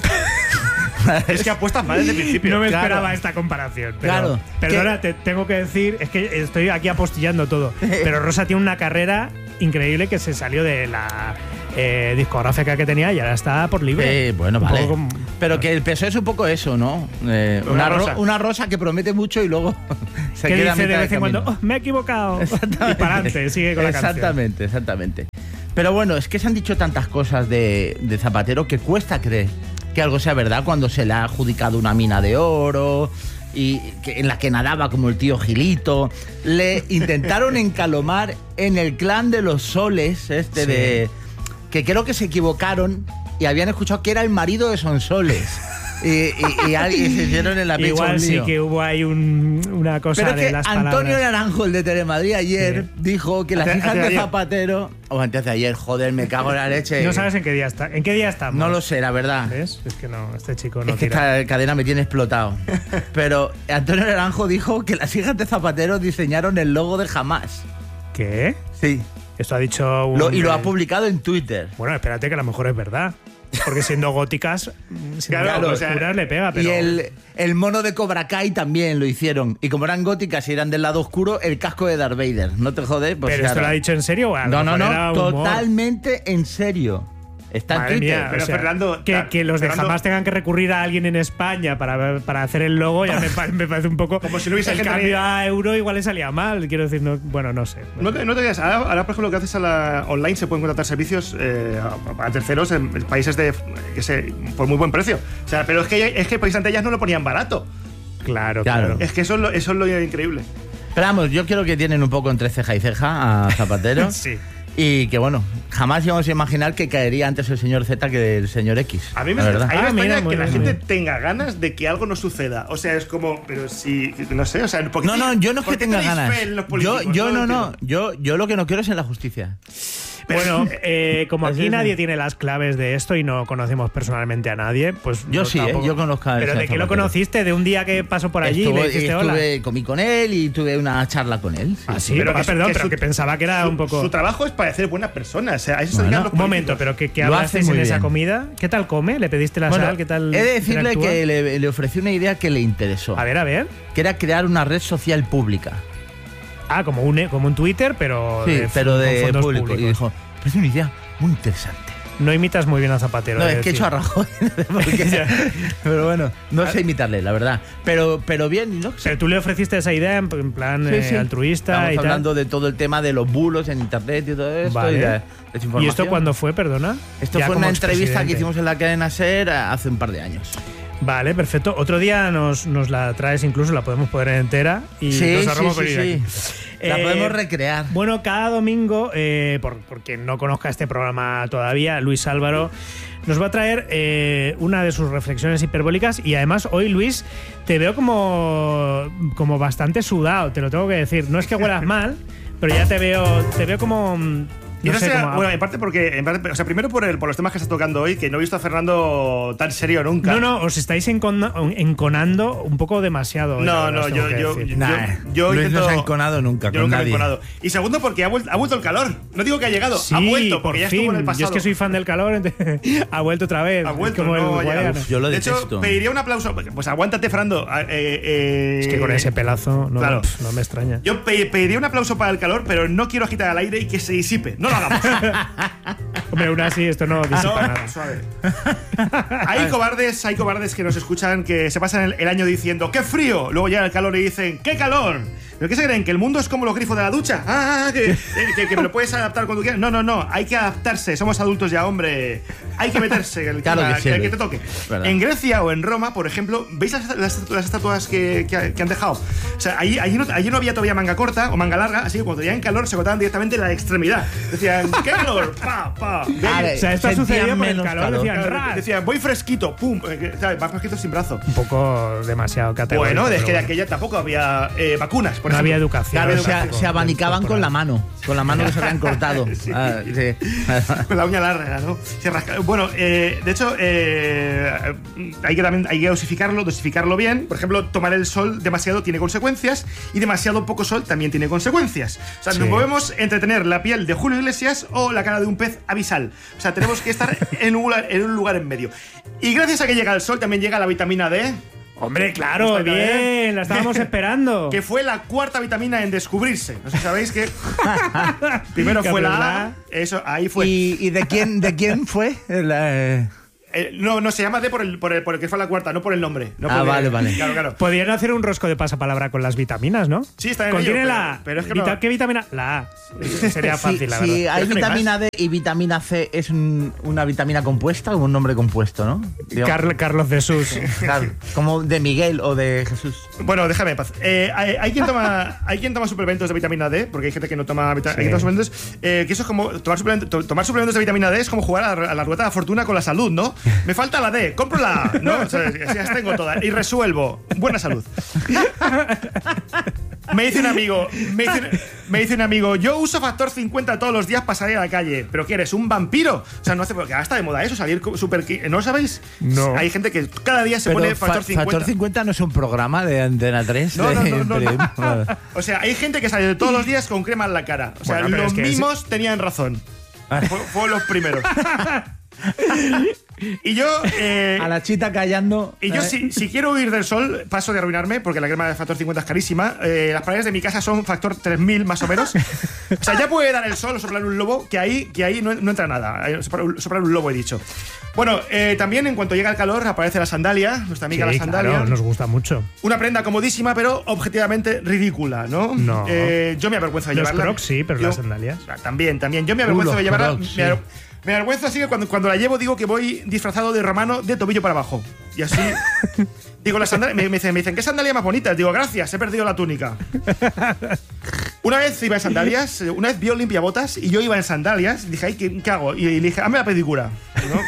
Es que apuestas mal desde el principio. No me Claro. esperaba esta comparación. Pero, Claro. Perdona, te tengo que decir, es que estoy aquí apostillando todo. Pero Rosa tiene una carrera increíble que se salió de la eh, discográfica que tenía y ahora está por libre. Eh, bueno, Un vale. poco como- Pero que el P S O E es un poco eso, ¿no? Eh, Una una, ro- rosa. una rosa que promete mucho y luego se que queda a dice de mitad vez en camino. cuando, oh, me he equivocado. Y para adelante, sigue con la canción. Exactamente, exactamente. Pero bueno, es que se han dicho tantas cosas de, de Zapatero que cuesta creer que algo sea verdad cuando se le ha adjudicado una mina de oro y que, en la que nadaba como el tío Gilito. Le intentaron encalomar en el clan de los soles, este Sí. de... que creo que se equivocaron y habían escuchado que era el marido de Sonsoles. Y, y, y, alguien se hicieron en la pecha Igual un sí lío. que hubo ahí un- una cosa Pero es de que las Antonio palabras. Naranjo, el de Telemadrid, ayer dijo que las Ante- hijas antes de de ayer. Zapatero... O antes de ayer, joder, me cago en la leche. No sabes en qué día está. ¿En qué día estamos? No lo sé, la verdad. ¿Ves? Es que no, este chico no Es que tira. esta cadena me tiene explotado. Pero Antonio Naranjo dijo que las hijas de Zapatero diseñaron el logo de Jamás. ¿Qué? Sí. Esto ha dicho un... Lo- y lo ha publicado en Twitter. Bueno, espérate que a lo mejor es verdad. Porque siendo góticas, siendo Claro, oscuras, o sea, le pega, pero... Y el, el mono de Cobra Kai también lo hicieron. Y como eran góticas y eran del lado oscuro, el casco de Darth Vader. No te jodes. Pues ¿Pero esto claro. lo ha dicho en serio o a lo No, no, mejor no. era humor? Totalmente en serio. Está Madre en Twitter. mía, o sea, que, que los de Fernando- Jamás tengan que recurrir a alguien en España para, para hacer el logo ya me, pa- me parece un poco... Como si no hubiese el gente cambio ni- a euro igual le salía mal, quiero decir, no, bueno, no sé. No te, no te digas, ahora, ahora, por ejemplo, lo que haces a la online se pueden contratar servicios eh, a, a terceros en países de, que sé, por muy buen precio. O sea, pero es que, es que países ante ellas no lo ponían barato. Claro, Claro. Es que eso es lo, eso es lo increíble. Pero vamos, yo creo que tienen un poco entre ceja y ceja a Zapatero. Sí. Y que bueno, jamás íbamos a imaginar que caería antes el señor Z que el señor X. A mí me, la a verdad. mí me Ah, extraña mira, que muy la bien, gente muy bien. tenga ganas de que algo no suceda. O sea, es como, pero si, no sé, o sea, ¿por qué No, no, tenéis- yo no es por que qué tenga tenéis ganas. fe en los Yo, políticos? yo lo no, no. entiendo. Yo, yo lo que no quiero es en la justicia. Bueno, eh, como Pues aquí eso. nadie tiene las claves de esto y no conocemos personalmente a nadie, pues Yo no, sí, ¿eh? tampoco- Yo conozco a ¿Pero ese de qué lo Zapatero. conociste? ¿De un día que pasó por allí y Estuve- le dijiste hola? estuve- comí con él y tuve una charla con él. Ah, sí, Pero pero, que- perdón, que pero su- que pensaba que era Su- un poco... Su trabajo es parecer buena persona. O sea, a eso se Bueno, dedican los Un momento, políticos. pero ¿qué, qué Lo hablasteis hace en muy esa bien. comida? ¿Qué tal come? ¿Le pediste la Bueno, sal? ¿Qué tal he de decirle interactúa? que le, le ofrecí una idea que le interesó. A ver, a ver. Que era crear una red social pública. Ah, como un, como un Twitter, pero Sí, de, pero con de fondos público. Y públicos. dijo, parece una idea muy interesante. No imitas muy bien a Zapatero. No, he de es que he decir. hecho a Rajoy. porque- pero bueno, no sé imitarle, la verdad. Pero, pero bien, ¿no? Pero tú le ofreciste esa idea en, en plan Sí, eh, sí. altruista Estamos y tal. hablando de todo el tema de los bulos en internet y todo esto. Vale. Y de desinformación. ¿Y esto cuándo fue, perdona? Esto Ya fue como una entrevista que expresidente. hicimos en la cadena SER hace un par de años. Vale, perfecto. Otro día nos, nos la traes, incluso la podemos poner entera y Sí, nos sí, ahorramos sí, venir aquí. sí. La podemos recrear. Bueno, cada domingo, eh, por, por quien no conozca este programa todavía, Luis Álvaro nos va a traer eh, una de sus reflexiones hiperbólicas y además hoy, Luis, te veo como, como bastante sudado, te lo tengo que decir. No es que huelas mal, pero ya te veo, te veo como... Y No no sé, sé, como- bueno, en parte porque, en parte- o sea, primero por, el, por los temas que está tocando hoy, que no he visto a Fernando tan serio nunca. No, no, os estáis encona- enconando un poco demasiado. hoy, la No, verdad, no, os tengo yo, que yo, decir. yo, Nah, yo Luis intento. no se ha enconado nunca yo con nunca me he nadie. enconado. Y segundo, porque ha vuelto, ha vuelto el calor. No digo que ha llegado, Sí, ha vuelto, por porque ya fin. estuvo en el Yo pasado. es que soy fan del calor, entonces ha vuelto otra vez. Ha vuelto, Es como no, el ya. Guadiana. Uf, yo lo De detesto. hecho, pediría un aplauso. Pues aguántate, Fernando. Ah, eh, eh, Es que con ese pelazo no, Claro. pf, no me extraña. Yo pe- pediría un aplauso para el calor, pero no quiero agitar al aire y que se disipe. No lo hagamos. Hombre, aún así esto no disipa No, nada. suave. Hay cobardes, hay cobardes que nos escuchan que se pasan el, el año diciendo ¡qué frío! Luego llega el calor y dicen ¡qué calor! ¿Pero qué se creen? ¿Que el mundo es como los grifos de la ducha? ¡Ah! Que, que, que me lo puedes adaptar cuando quieras. No, no, no. Hay que adaptarse. Somos adultos ya, hombre. Hay que meterse. El, Claro clima, que sí, el que Luis. te toque. Verdad. En Grecia o en Roma, por ejemplo, ¿veis las, las- las estatuas que, que- que han dejado? O sea, allí, allí, no, allí no había todavía manga corta o manga larga, así que cuando tenían calor se cortaban directamente la extremidad. Decían ¡qué calor! ¡Pa, pa! A ver, O sea, esto ha sentían sucedido por el menos calor, calor. decían, Claro, ¡ras! decían, voy fresquito, pum, eh, ¿sabes? Más fresquito sin brazo. Un poco demasiado categórico. Bueno, es pero que de bueno. aquella tampoco había eh, vacunas, por No ejemplo. había educación. No había Se, educación. se abanicaban con la mano. Con la mano que se habían cortado. Sí. Ah, sí. Con la uña larga, ¿no? Se rasca- Bueno, eh, de hecho, eh, hay que también hay que dosificarlo, dosificarlo bien. Por ejemplo, tomar el sol demasiado tiene consecuencias y demasiado poco sol también tiene consecuencias. O sea, Sí. nos movemos entre tener la piel de Julio Iglesias o la cara de un pez abisal. O sea, tenemos que estar en un lugar en, un lugar en medio. Y gracias a que llega el sol también llega la vitamina D. Hombre, claro, Está bien, bien. la estábamos esperando. Que fue la cuarta vitamina en descubrirse. No sé si sabéis que primero fue la A, eso, ahí fue. ¿Y, y de quién de quién fue? La, eh... Eh, no, no, se llama D por el, por el, por el que fue la cuarta, no por el nombre. No ah, por vale, el, vale. Claro, claro. Podrían hacer un rosco de pasapalabra con las vitaminas, ¿no? Sí, está en Contiene ello, la pero, A. pero es que Vita- no. ¿Qué vitamina? La A. Sería fácil, sí, la sí, verdad. hay Es que no hay vitamina más. D y vitamina C, es un- una vitamina compuesta o un nombre compuesto, ¿no? Digamos, Carl- Carlos Jesús. claro, como de Miguel o de Jesús. Bueno, déjame en paz. Eh, hay, hay quien toma, hay quien toma suplementos de vitamina D, porque hay gente que no toma vita- Sí. hay quien toma suplementos. Eh, que eso es como. Tomar, suplemento- to- tomar suplementos de vitamina D es como jugar a, la- a la ruleta de la fortuna con la salud, ¿no? Me falta la D, compro la A, ¿no? O sea, ya las tengo todas. Y resuelvo. Buena salud. Me dice un amigo, me dice, me dice un amigo, yo uso factor cincuenta todos los días para salir a la calle. ¿Pero qué eres? ¿Un vampiro? O sea, no hace. Porque ahora está de moda eso, salir súper. ¿No lo sabéis? No. Hay gente que cada día se Pero pone fa- factor cincuenta. Factor cincuenta no es un programa de Antena tres. No, de no, no, no, no. periodismo. Vale. O sea, hay gente que sale todos los días con crema en la cara. O sea, Bueno, pero los es que mimos tenían razón. Fue- Fueron los primeros. Y yo. Eh, A la chita callando. y yo, eh. si, si quiero huir del sol, paso de arruinarme, porque la crema de factor cincuenta es carísima. Eh, las paredes de mi casa son factor tres mil más o menos. O sea, ya puede dar el sol o soplar un lobo, que ahí, que ahí no, no entra nada. Ahí Soplar un, soplar un lobo, he dicho. Bueno, eh, también en cuanto llega el calor, aparece la sandalia, nuestra amiga Sí, la sandalia. claro, nos gusta mucho. Una prenda comodísima, pero objetivamente ridícula, ¿no? No. Eh, yo me avergüenzo de Los llevarla. Crocs sí, pero Yo- las sandalias. Ah, También, también. Yo me avergüenzo Uh, de los llevarla. Crocs, me, sí. aver- me avergüenzo así que cuando, cuando la llevo digo que voy disfrazado de romano de tobillo para abajo. Y así. Digo, la sandalia. Me, me dicen, me dicen, ¿qué sandalia más bonita? Digo, gracias, he perdido la túnica. Una vez iba en sandalias, una vez vio limpiabotas y yo iba en sandalias. Y dije, ay, ¿qué, qué hago? Y le dije, hazme la pedicura. ¿No?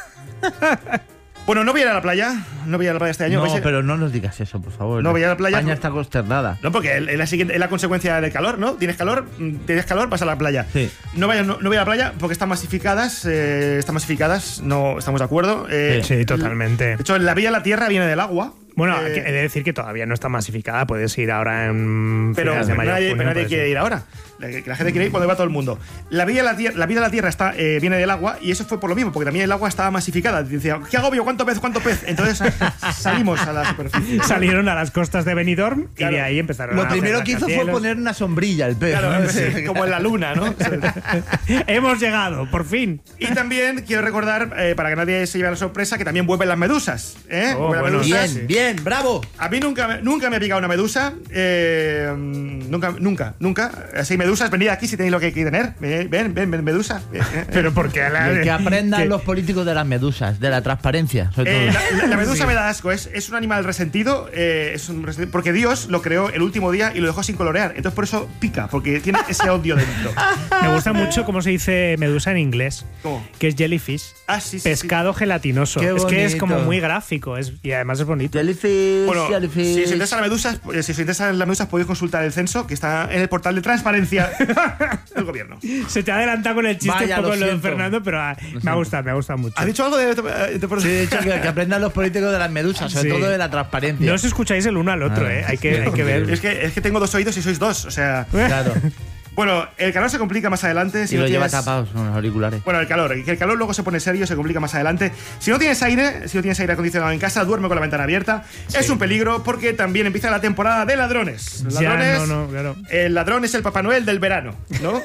Bueno, no voy a ir a la playa. No voy a ir a la playa este año. No, Vais a- pero no nos digas eso, por favor. No, voy a la playa- España está consternada. No, porque es la, siguiente, es la consecuencia del calor, ¿no? Tienes calor, mm, tienes calor, vas a la playa. Sí. No, vayas, no, no voy a la playa porque están masificadas. Eh, están masificadas, no estamos de acuerdo. Eh, Sí, totalmente. De hecho, la vía de la tierra viene del agua. Bueno, Eh, he de decir que todavía no está masificada. Puedes ir ahora en Pero finales de mayo. nadie, junio, pero nadie puedes quiere ir ahora. La, que la gente quiere ir cuando va todo el mundo. La vida de la tierra, la vida de la tierra está, eh, viene del agua y eso fue por lo mismo, porque también el agua estaba masificada. Decía, ¿qué agobio? ¿Cuánto pez? ¿Cuánto pez? Entonces salimos a la superficie. Salieron a las costas de Benidorm Claro. y de ahí empezaron Lo a hacer primero que hizo fue rascacielos. poner una sombrilla el pez. Claro, ¿no? sí, como en la luna, ¿no? Hemos llegado, por fin. Y también quiero recordar, eh, para que nadie se lleve la sorpresa, que también vuelven las medusas. ¿eh? Oh, Vuelven las bueno, medusas. Bien, bien, bravo. A mí nunca, me- nunca me ha picado una medusa. eh, nunca, nunca, nunca. Así, medusas, venid aquí si tenéis lo que hay que tener. Ven, ven, ven, ven, medusa. Eh, eh, Pero porque a la- Que aprendan que- los políticos de las medusas, de la transparencia, sobre Eh, todo. la, la- la medusa Sí. me da asco, es, es un animal resentido, eh, es un resentido, porque Dios lo creó el último día y lo dejó sin colorear. Entonces por eso pica, porque tiene ese odio dentro. Me gusta mucho cómo se dice medusa en inglés. ¿Cómo? Que es jellyfish. Ah, sí, sí, Pescado gelatinoso. Qué Es que es como bonito. muy gráfico es, y además es bonito. Jellyfish, Bueno, jellyfish. si os interesan las medusas, eh, si os interesan las medusas podéis consultar el censo que está en el portal de transparencia del gobierno. Se te ha adelantado con el chiste Vaya, un poco lo lo de siento. de Pero ah, me ha gustado, me ha gustado mucho. ¿Has dicho algo de, de- de- Sí, he dicho que, que aprendan los políticos de las medusas, sobre Sí. todo de la transparencia. No os escucháis el uno al otro, Ah, ¿eh? Hay que, hay que ver. Es que, es que tengo dos oídos y sois dos, o sea. Claro. Bueno, el calor se complica más adelante. Si y no lo lleva tienes- tapados con los auriculares. Bueno, el calor, y que el calor luego se pone serio, se complica más adelante. Si no tienes aire, si no tienes aire acondicionado en casa, duerme con la ventana abierta. Es un peligro porque también empieza la temporada de ladrones. Los Ya, ladrones. no, no, claro. El ladrón es el Papá Noel del verano, ¿no?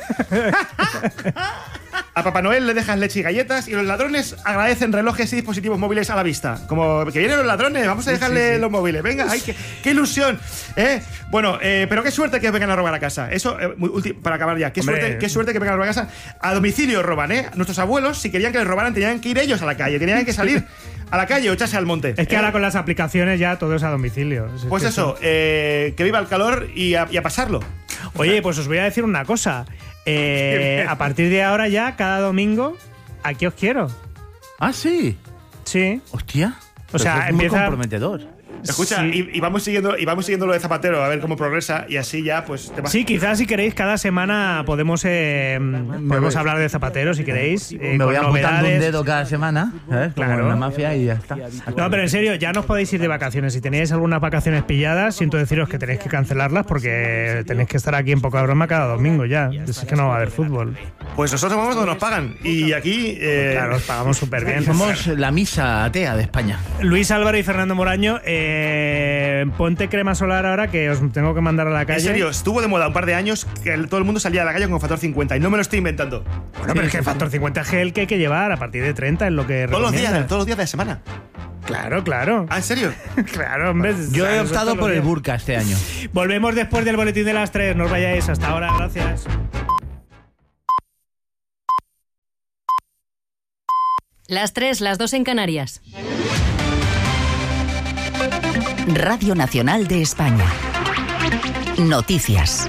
A Papá Noel le dejas leche y galletas y los ladrones agradecen relojes y dispositivos móviles a la vista. Como que vienen los ladrones, vamos a dejarle Sí, sí. los móviles. Venga, ay, qué, qué ilusión. ¿eh? Bueno, eh, pero qué suerte que vengan a robar a casa. Eso, eh, muy ulti- para acabar ya, qué Hombre. suerte, qué suerte que vengan a robar a casa. A domicilio roban, ¿eh? Nuestros abuelos, si querían que les robaran, tenían que ir ellos a la calle, tenían que salir a la calle o echarse al monte. Es que ¿eh? ahora con las aplicaciones ya todo es a domicilio. Es Pues que eso, eh, que viva el calor y a, y a pasarlo. Oye, pues os voy a decir una cosa. Eh, a partir de ahora ya, cada domingo, aquí os quiero. Ah, sí. Sí. Hostia. O Pues sea, es muy empieza- comprometedor. Escucha, Sí. y, y vamos siguiendo y vamos siguiendo lo de Zapatero a ver cómo progresa y así ya pues te vas. Sí, quizás si queréis cada semana podemos eh, podemos voy- hablar de Zapatero si queréis. eh, Me voy con apuntando un novedades. dedo cada semana, ¿sabes? Como Claro. en la mafia y ya está. No, pero en serio, ya no os podéis ir de vacaciones. Si tenéis algunas vacaciones pilladas, siento deciros que tenéis que cancelarlas porque tenéis que estar aquí en Poca Broma cada domingo ya. Es que no va a haber fútbol. Pues nosotros vamos donde nos pagan y aquí eh, Claro, os pagamos súper bien. Somos la misa atea de España. Luis Álvaro y Fernando Moraño, eh, Eh, ponte crema solar ahora que os tengo que mandar a la calle. En serio, estuvo de moda un par de años que todo el mundo salía a la calle con factor cincuenta y no me lo estoy inventando. Bueno, pero es que el factor cincuenta es el que hay que llevar a partir de treinta, es lo que Todos los días, recomiendan. todos los días de la semana. Claro, claro. ¿Ah, en serio? Claro, hombre. Yo he Claro, optado todos por los el días. burka este año. Volvemos después del boletín de las tres. No os vayáis. Hasta ahora. Gracias. Las tres, las dos en Canarias. Radio Nacional de España. Noticias.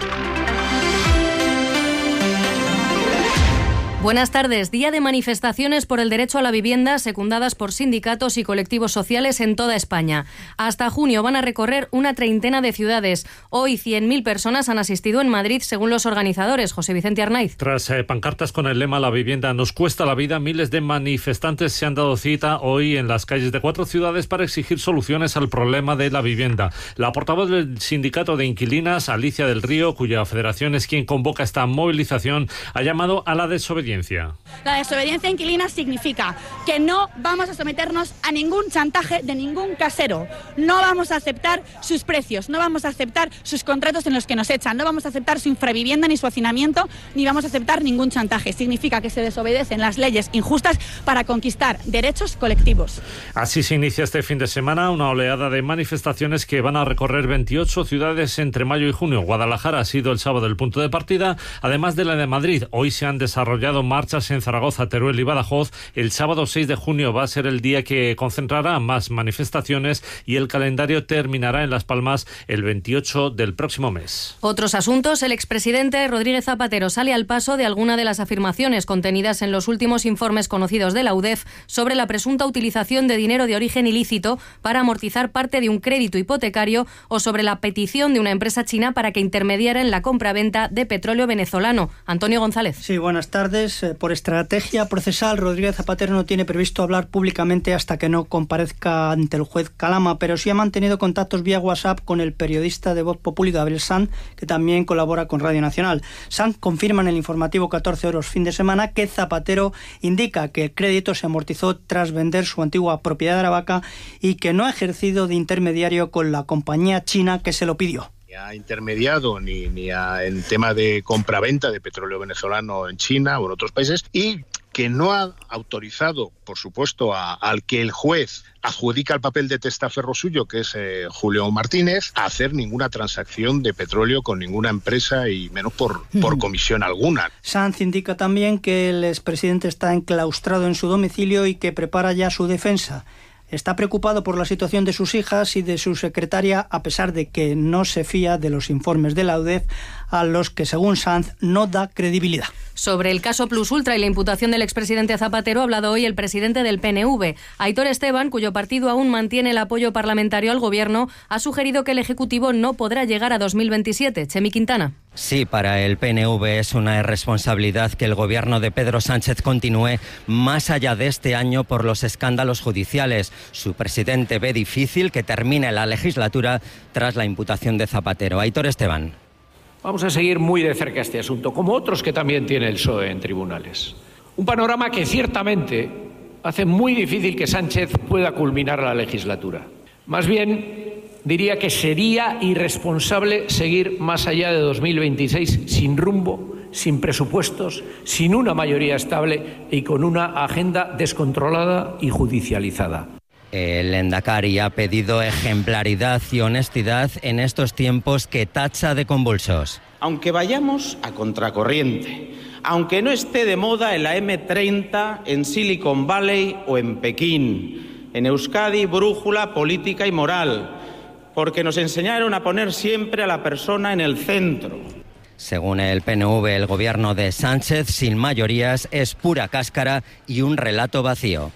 Buenas tardes. Día de manifestaciones por el derecho a la vivienda secundadas por sindicatos y colectivos sociales en toda España. Hasta junio van a recorrer una treintena de ciudades. Hoy cien mil personas han asistido en Madrid según los organizadores. José Vicente Arnaiz. Tras eh, pancartas con el lema "La vivienda nos cuesta la vida", miles de manifestantes se han dado cita hoy en las calles de cuatro ciudades para exigir soluciones al problema de la vivienda. La portavoz del sindicato de inquilinas, Alicia del Río, cuya federación es quien convoca esta movilización, ha llamado a la desobediencia. La desobediencia inquilina significa que no vamos a someternos a ningún chantaje de ningún casero. No vamos a aceptar sus precios, no vamos a aceptar sus contratos en los que nos echan, no vamos a aceptar su infravivienda ni su hacinamiento, ni vamos a aceptar ningún chantaje. Significa que se desobedecen las leyes injustas para conquistar derechos colectivos. Así se inicia este fin de semana una oleada de manifestaciones que van a recorrer veintiocho ciudades entre mayo y junio. Guadalajara ha sido el sábado el punto de partida, además de la de Madrid. Hoy se han desarrollado marchas en Zaragoza, Teruel y Badajoz. El sábado seis de junio va a ser el día que concentrará más manifestaciones y el calendario terminará en Las Palmas el veintiocho del próximo mes. Otros asuntos. El expresidente Rodríguez Zapatero sale al paso de alguna de las afirmaciones contenidas en los últimos informes conocidos de la U D E F sobre la presunta utilización de dinero de origen ilícito para amortizar parte de un crédito hipotecario o sobre la petición de una empresa china para que intermediara en la compraventa de petróleo venezolano. Antonio González. Sí, buenas tardes. Por estrategia procesal, Rodríguez Zapatero no tiene previsto hablar públicamente hasta que no comparezca ante el juez Calama, pero sí ha mantenido contactos vía WhatsApp con el periodista de Voz Populi, Gabriel Sanz, que también colabora con Radio Nacional. Sanz confirma en el informativo catorce horas fin de semana que Zapatero indica que el crédito se amortizó tras vender su antigua propiedad de Aravaca y que no ha ejercido de intermediario con la compañía china que se lo pidió. Ni ha intermediado ni, ni a, en tema de compraventa de petróleo venezolano en China o en otros países, y que no ha autorizado, por supuesto, a, al que el juez adjudica el papel de testaferro suyo, que es eh, Julio Martínez, a hacer ninguna transacción de petróleo con ninguna empresa y menos por, por comisión alguna. Sanz indica también que el expresidente está enclaustrado en su domicilio y que prepara ya su defensa. Está preocupado por la situación de sus hijas y de su secretaria, a pesar de que no se fía de los informes de la U D E F, a los que, según Sanz, no da credibilidad. Sobre el caso Plus Ultra y la imputación del expresidente Zapatero ha hablado hoy el presidente del P N V. Aitor Esteban, cuyo partido aún mantiene el apoyo parlamentario al gobierno, ha sugerido que el Ejecutivo no podrá llegar a dos mil veintisiete. Chemi Quintana. Sí, para el P N V es una irresponsabilidad que el gobierno de Pedro Sánchez continúe más allá de este año por los escándalos judiciales. Su presidente ve difícil que termine la legislatura tras la imputación de Zapatero. Aitor Esteban. Vamos a seguir muy de cerca este asunto, como otros que también tiene el P S O E en tribunales. Un panorama que ciertamente hace muy difícil que Sánchez pueda culminar la legislatura. Más bien, diría que sería irresponsable seguir más allá de dos mil veintiséis sin rumbo, sin presupuestos, sin una mayoría estable y con una agenda descontrolada y judicializada. El Lehendakari ha pedido ejemplaridad y honestidad en estos tiempos que tacha de convulsos. Aunque vayamos a contracorriente, aunque no esté de moda en la eme treinta, en Silicon Valley o en Pekín, en Euskadi, brújula política y moral, porque nos enseñaron a poner siempre a la persona en el centro. Según el P N V, el gobierno de Sánchez, sin mayorías, es pura cáscara y un relato vacío.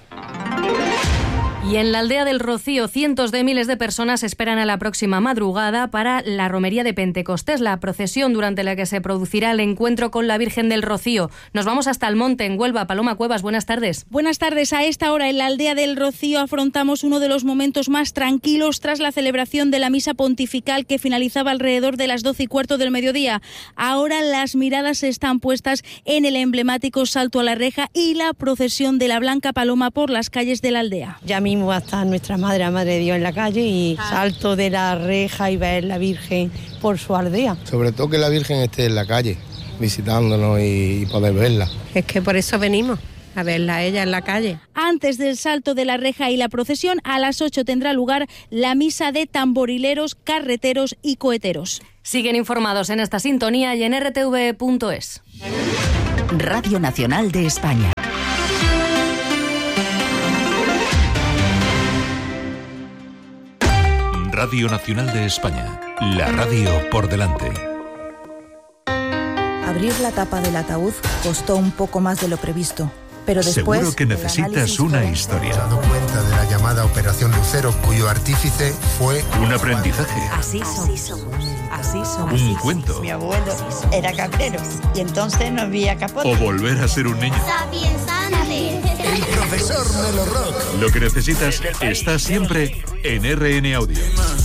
Y en la aldea del Rocío, cientos de miles de personas esperan a la próxima madrugada para la romería de Pentecostés, la procesión durante la que se producirá el encuentro con la Virgen del Rocío. Nos vamos hasta el monte, en Huelva. Paloma Cuevas, buenas tardes. Buenas tardes. A esta hora en la aldea del Rocío afrontamos uno de los momentos más tranquilos tras la celebración de la misa pontifical que finalizaba alrededor de las doce y cuarto del mediodía. Ahora las miradas están puestas en el emblemático salto a la reja y la procesión de la Blanca Paloma por las calles de la aldea. Ya mi venimos hasta nuestra madre, la Madre de Dios en la calle, y salto de la reja y ver la Virgen por su aldea. Sobre todo que la Virgen esté en la calle, visitándonos y poder verla. Es que por eso venimos, a verla a ella en la calle. Antes del salto de la reja y la procesión, a las ocho tendrá lugar la misa de tamborileros, carreteros y coheteros. Siguen informados en esta sintonía y en r t v punto es. Radio Nacional de España. Radio Nacional de España. La radio por delante. Abrir la tapa del ataúd costó un poco más de lo previsto. Pero después, seguro que necesitas una historia. He dado cuenta de la llamada Operación Lucero, cuyo artífice fue un aprendizaje. Así somos. Así somos. Un cuento. Mi abuelo era cabrero y entonces no había capote. O volver a ser un niño. El profesor Melo Rock. Lo que necesitas está siempre en R N Audio.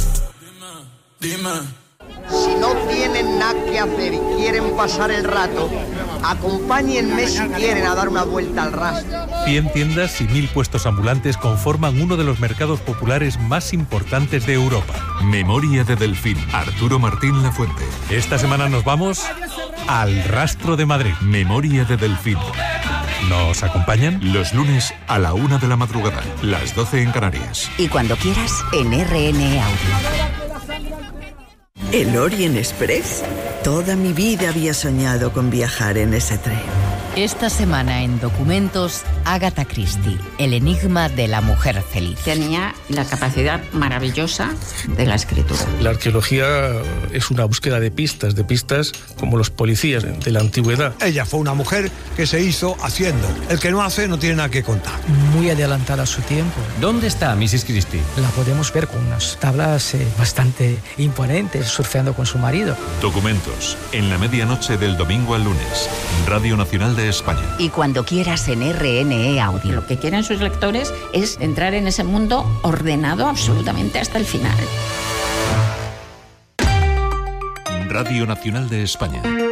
Si no tienen nada que hacer y quieren pasar el rato, acompáñenme si quieren a dar una vuelta al rastro. cien tiendas y mil puestos ambulantes conforman uno de los mercados populares más importantes de Europa. Memoria de Delfín. Arturo Martín Lafuente. Esta semana nos vamos al Rastro de Madrid. Memoria de Delfín. ¿Nos acompañan? Los lunes a la una de la madrugada, las doce en Canarias. Y cuando quieras, en R N Audio. ¿El Orient Express? Toda mi vida había soñado con viajar en ese tren. Esta semana en Documentos, Agatha Christie, el enigma de la mujer feliz. Tenía la capacidad maravillosa de la escritura. La arqueología es una búsqueda de pistas, de pistas como los policías de la antigüedad. Ella fue una mujer que se hizo haciendo. El que no hace no tiene nada que contar. Muy adelantada a su tiempo. ¿Dónde está missus Christie? La podemos ver con unas tablas eh, bastante imponentes, surfeando con su marido. Documentos, en la medianoche del domingo al lunes. Radio Nacional de España. Y cuando quieras en R N E Audio. Lo que quieren sus lectores es entrar en ese mundo ordenado absolutamente hasta el final. Radio Nacional de España.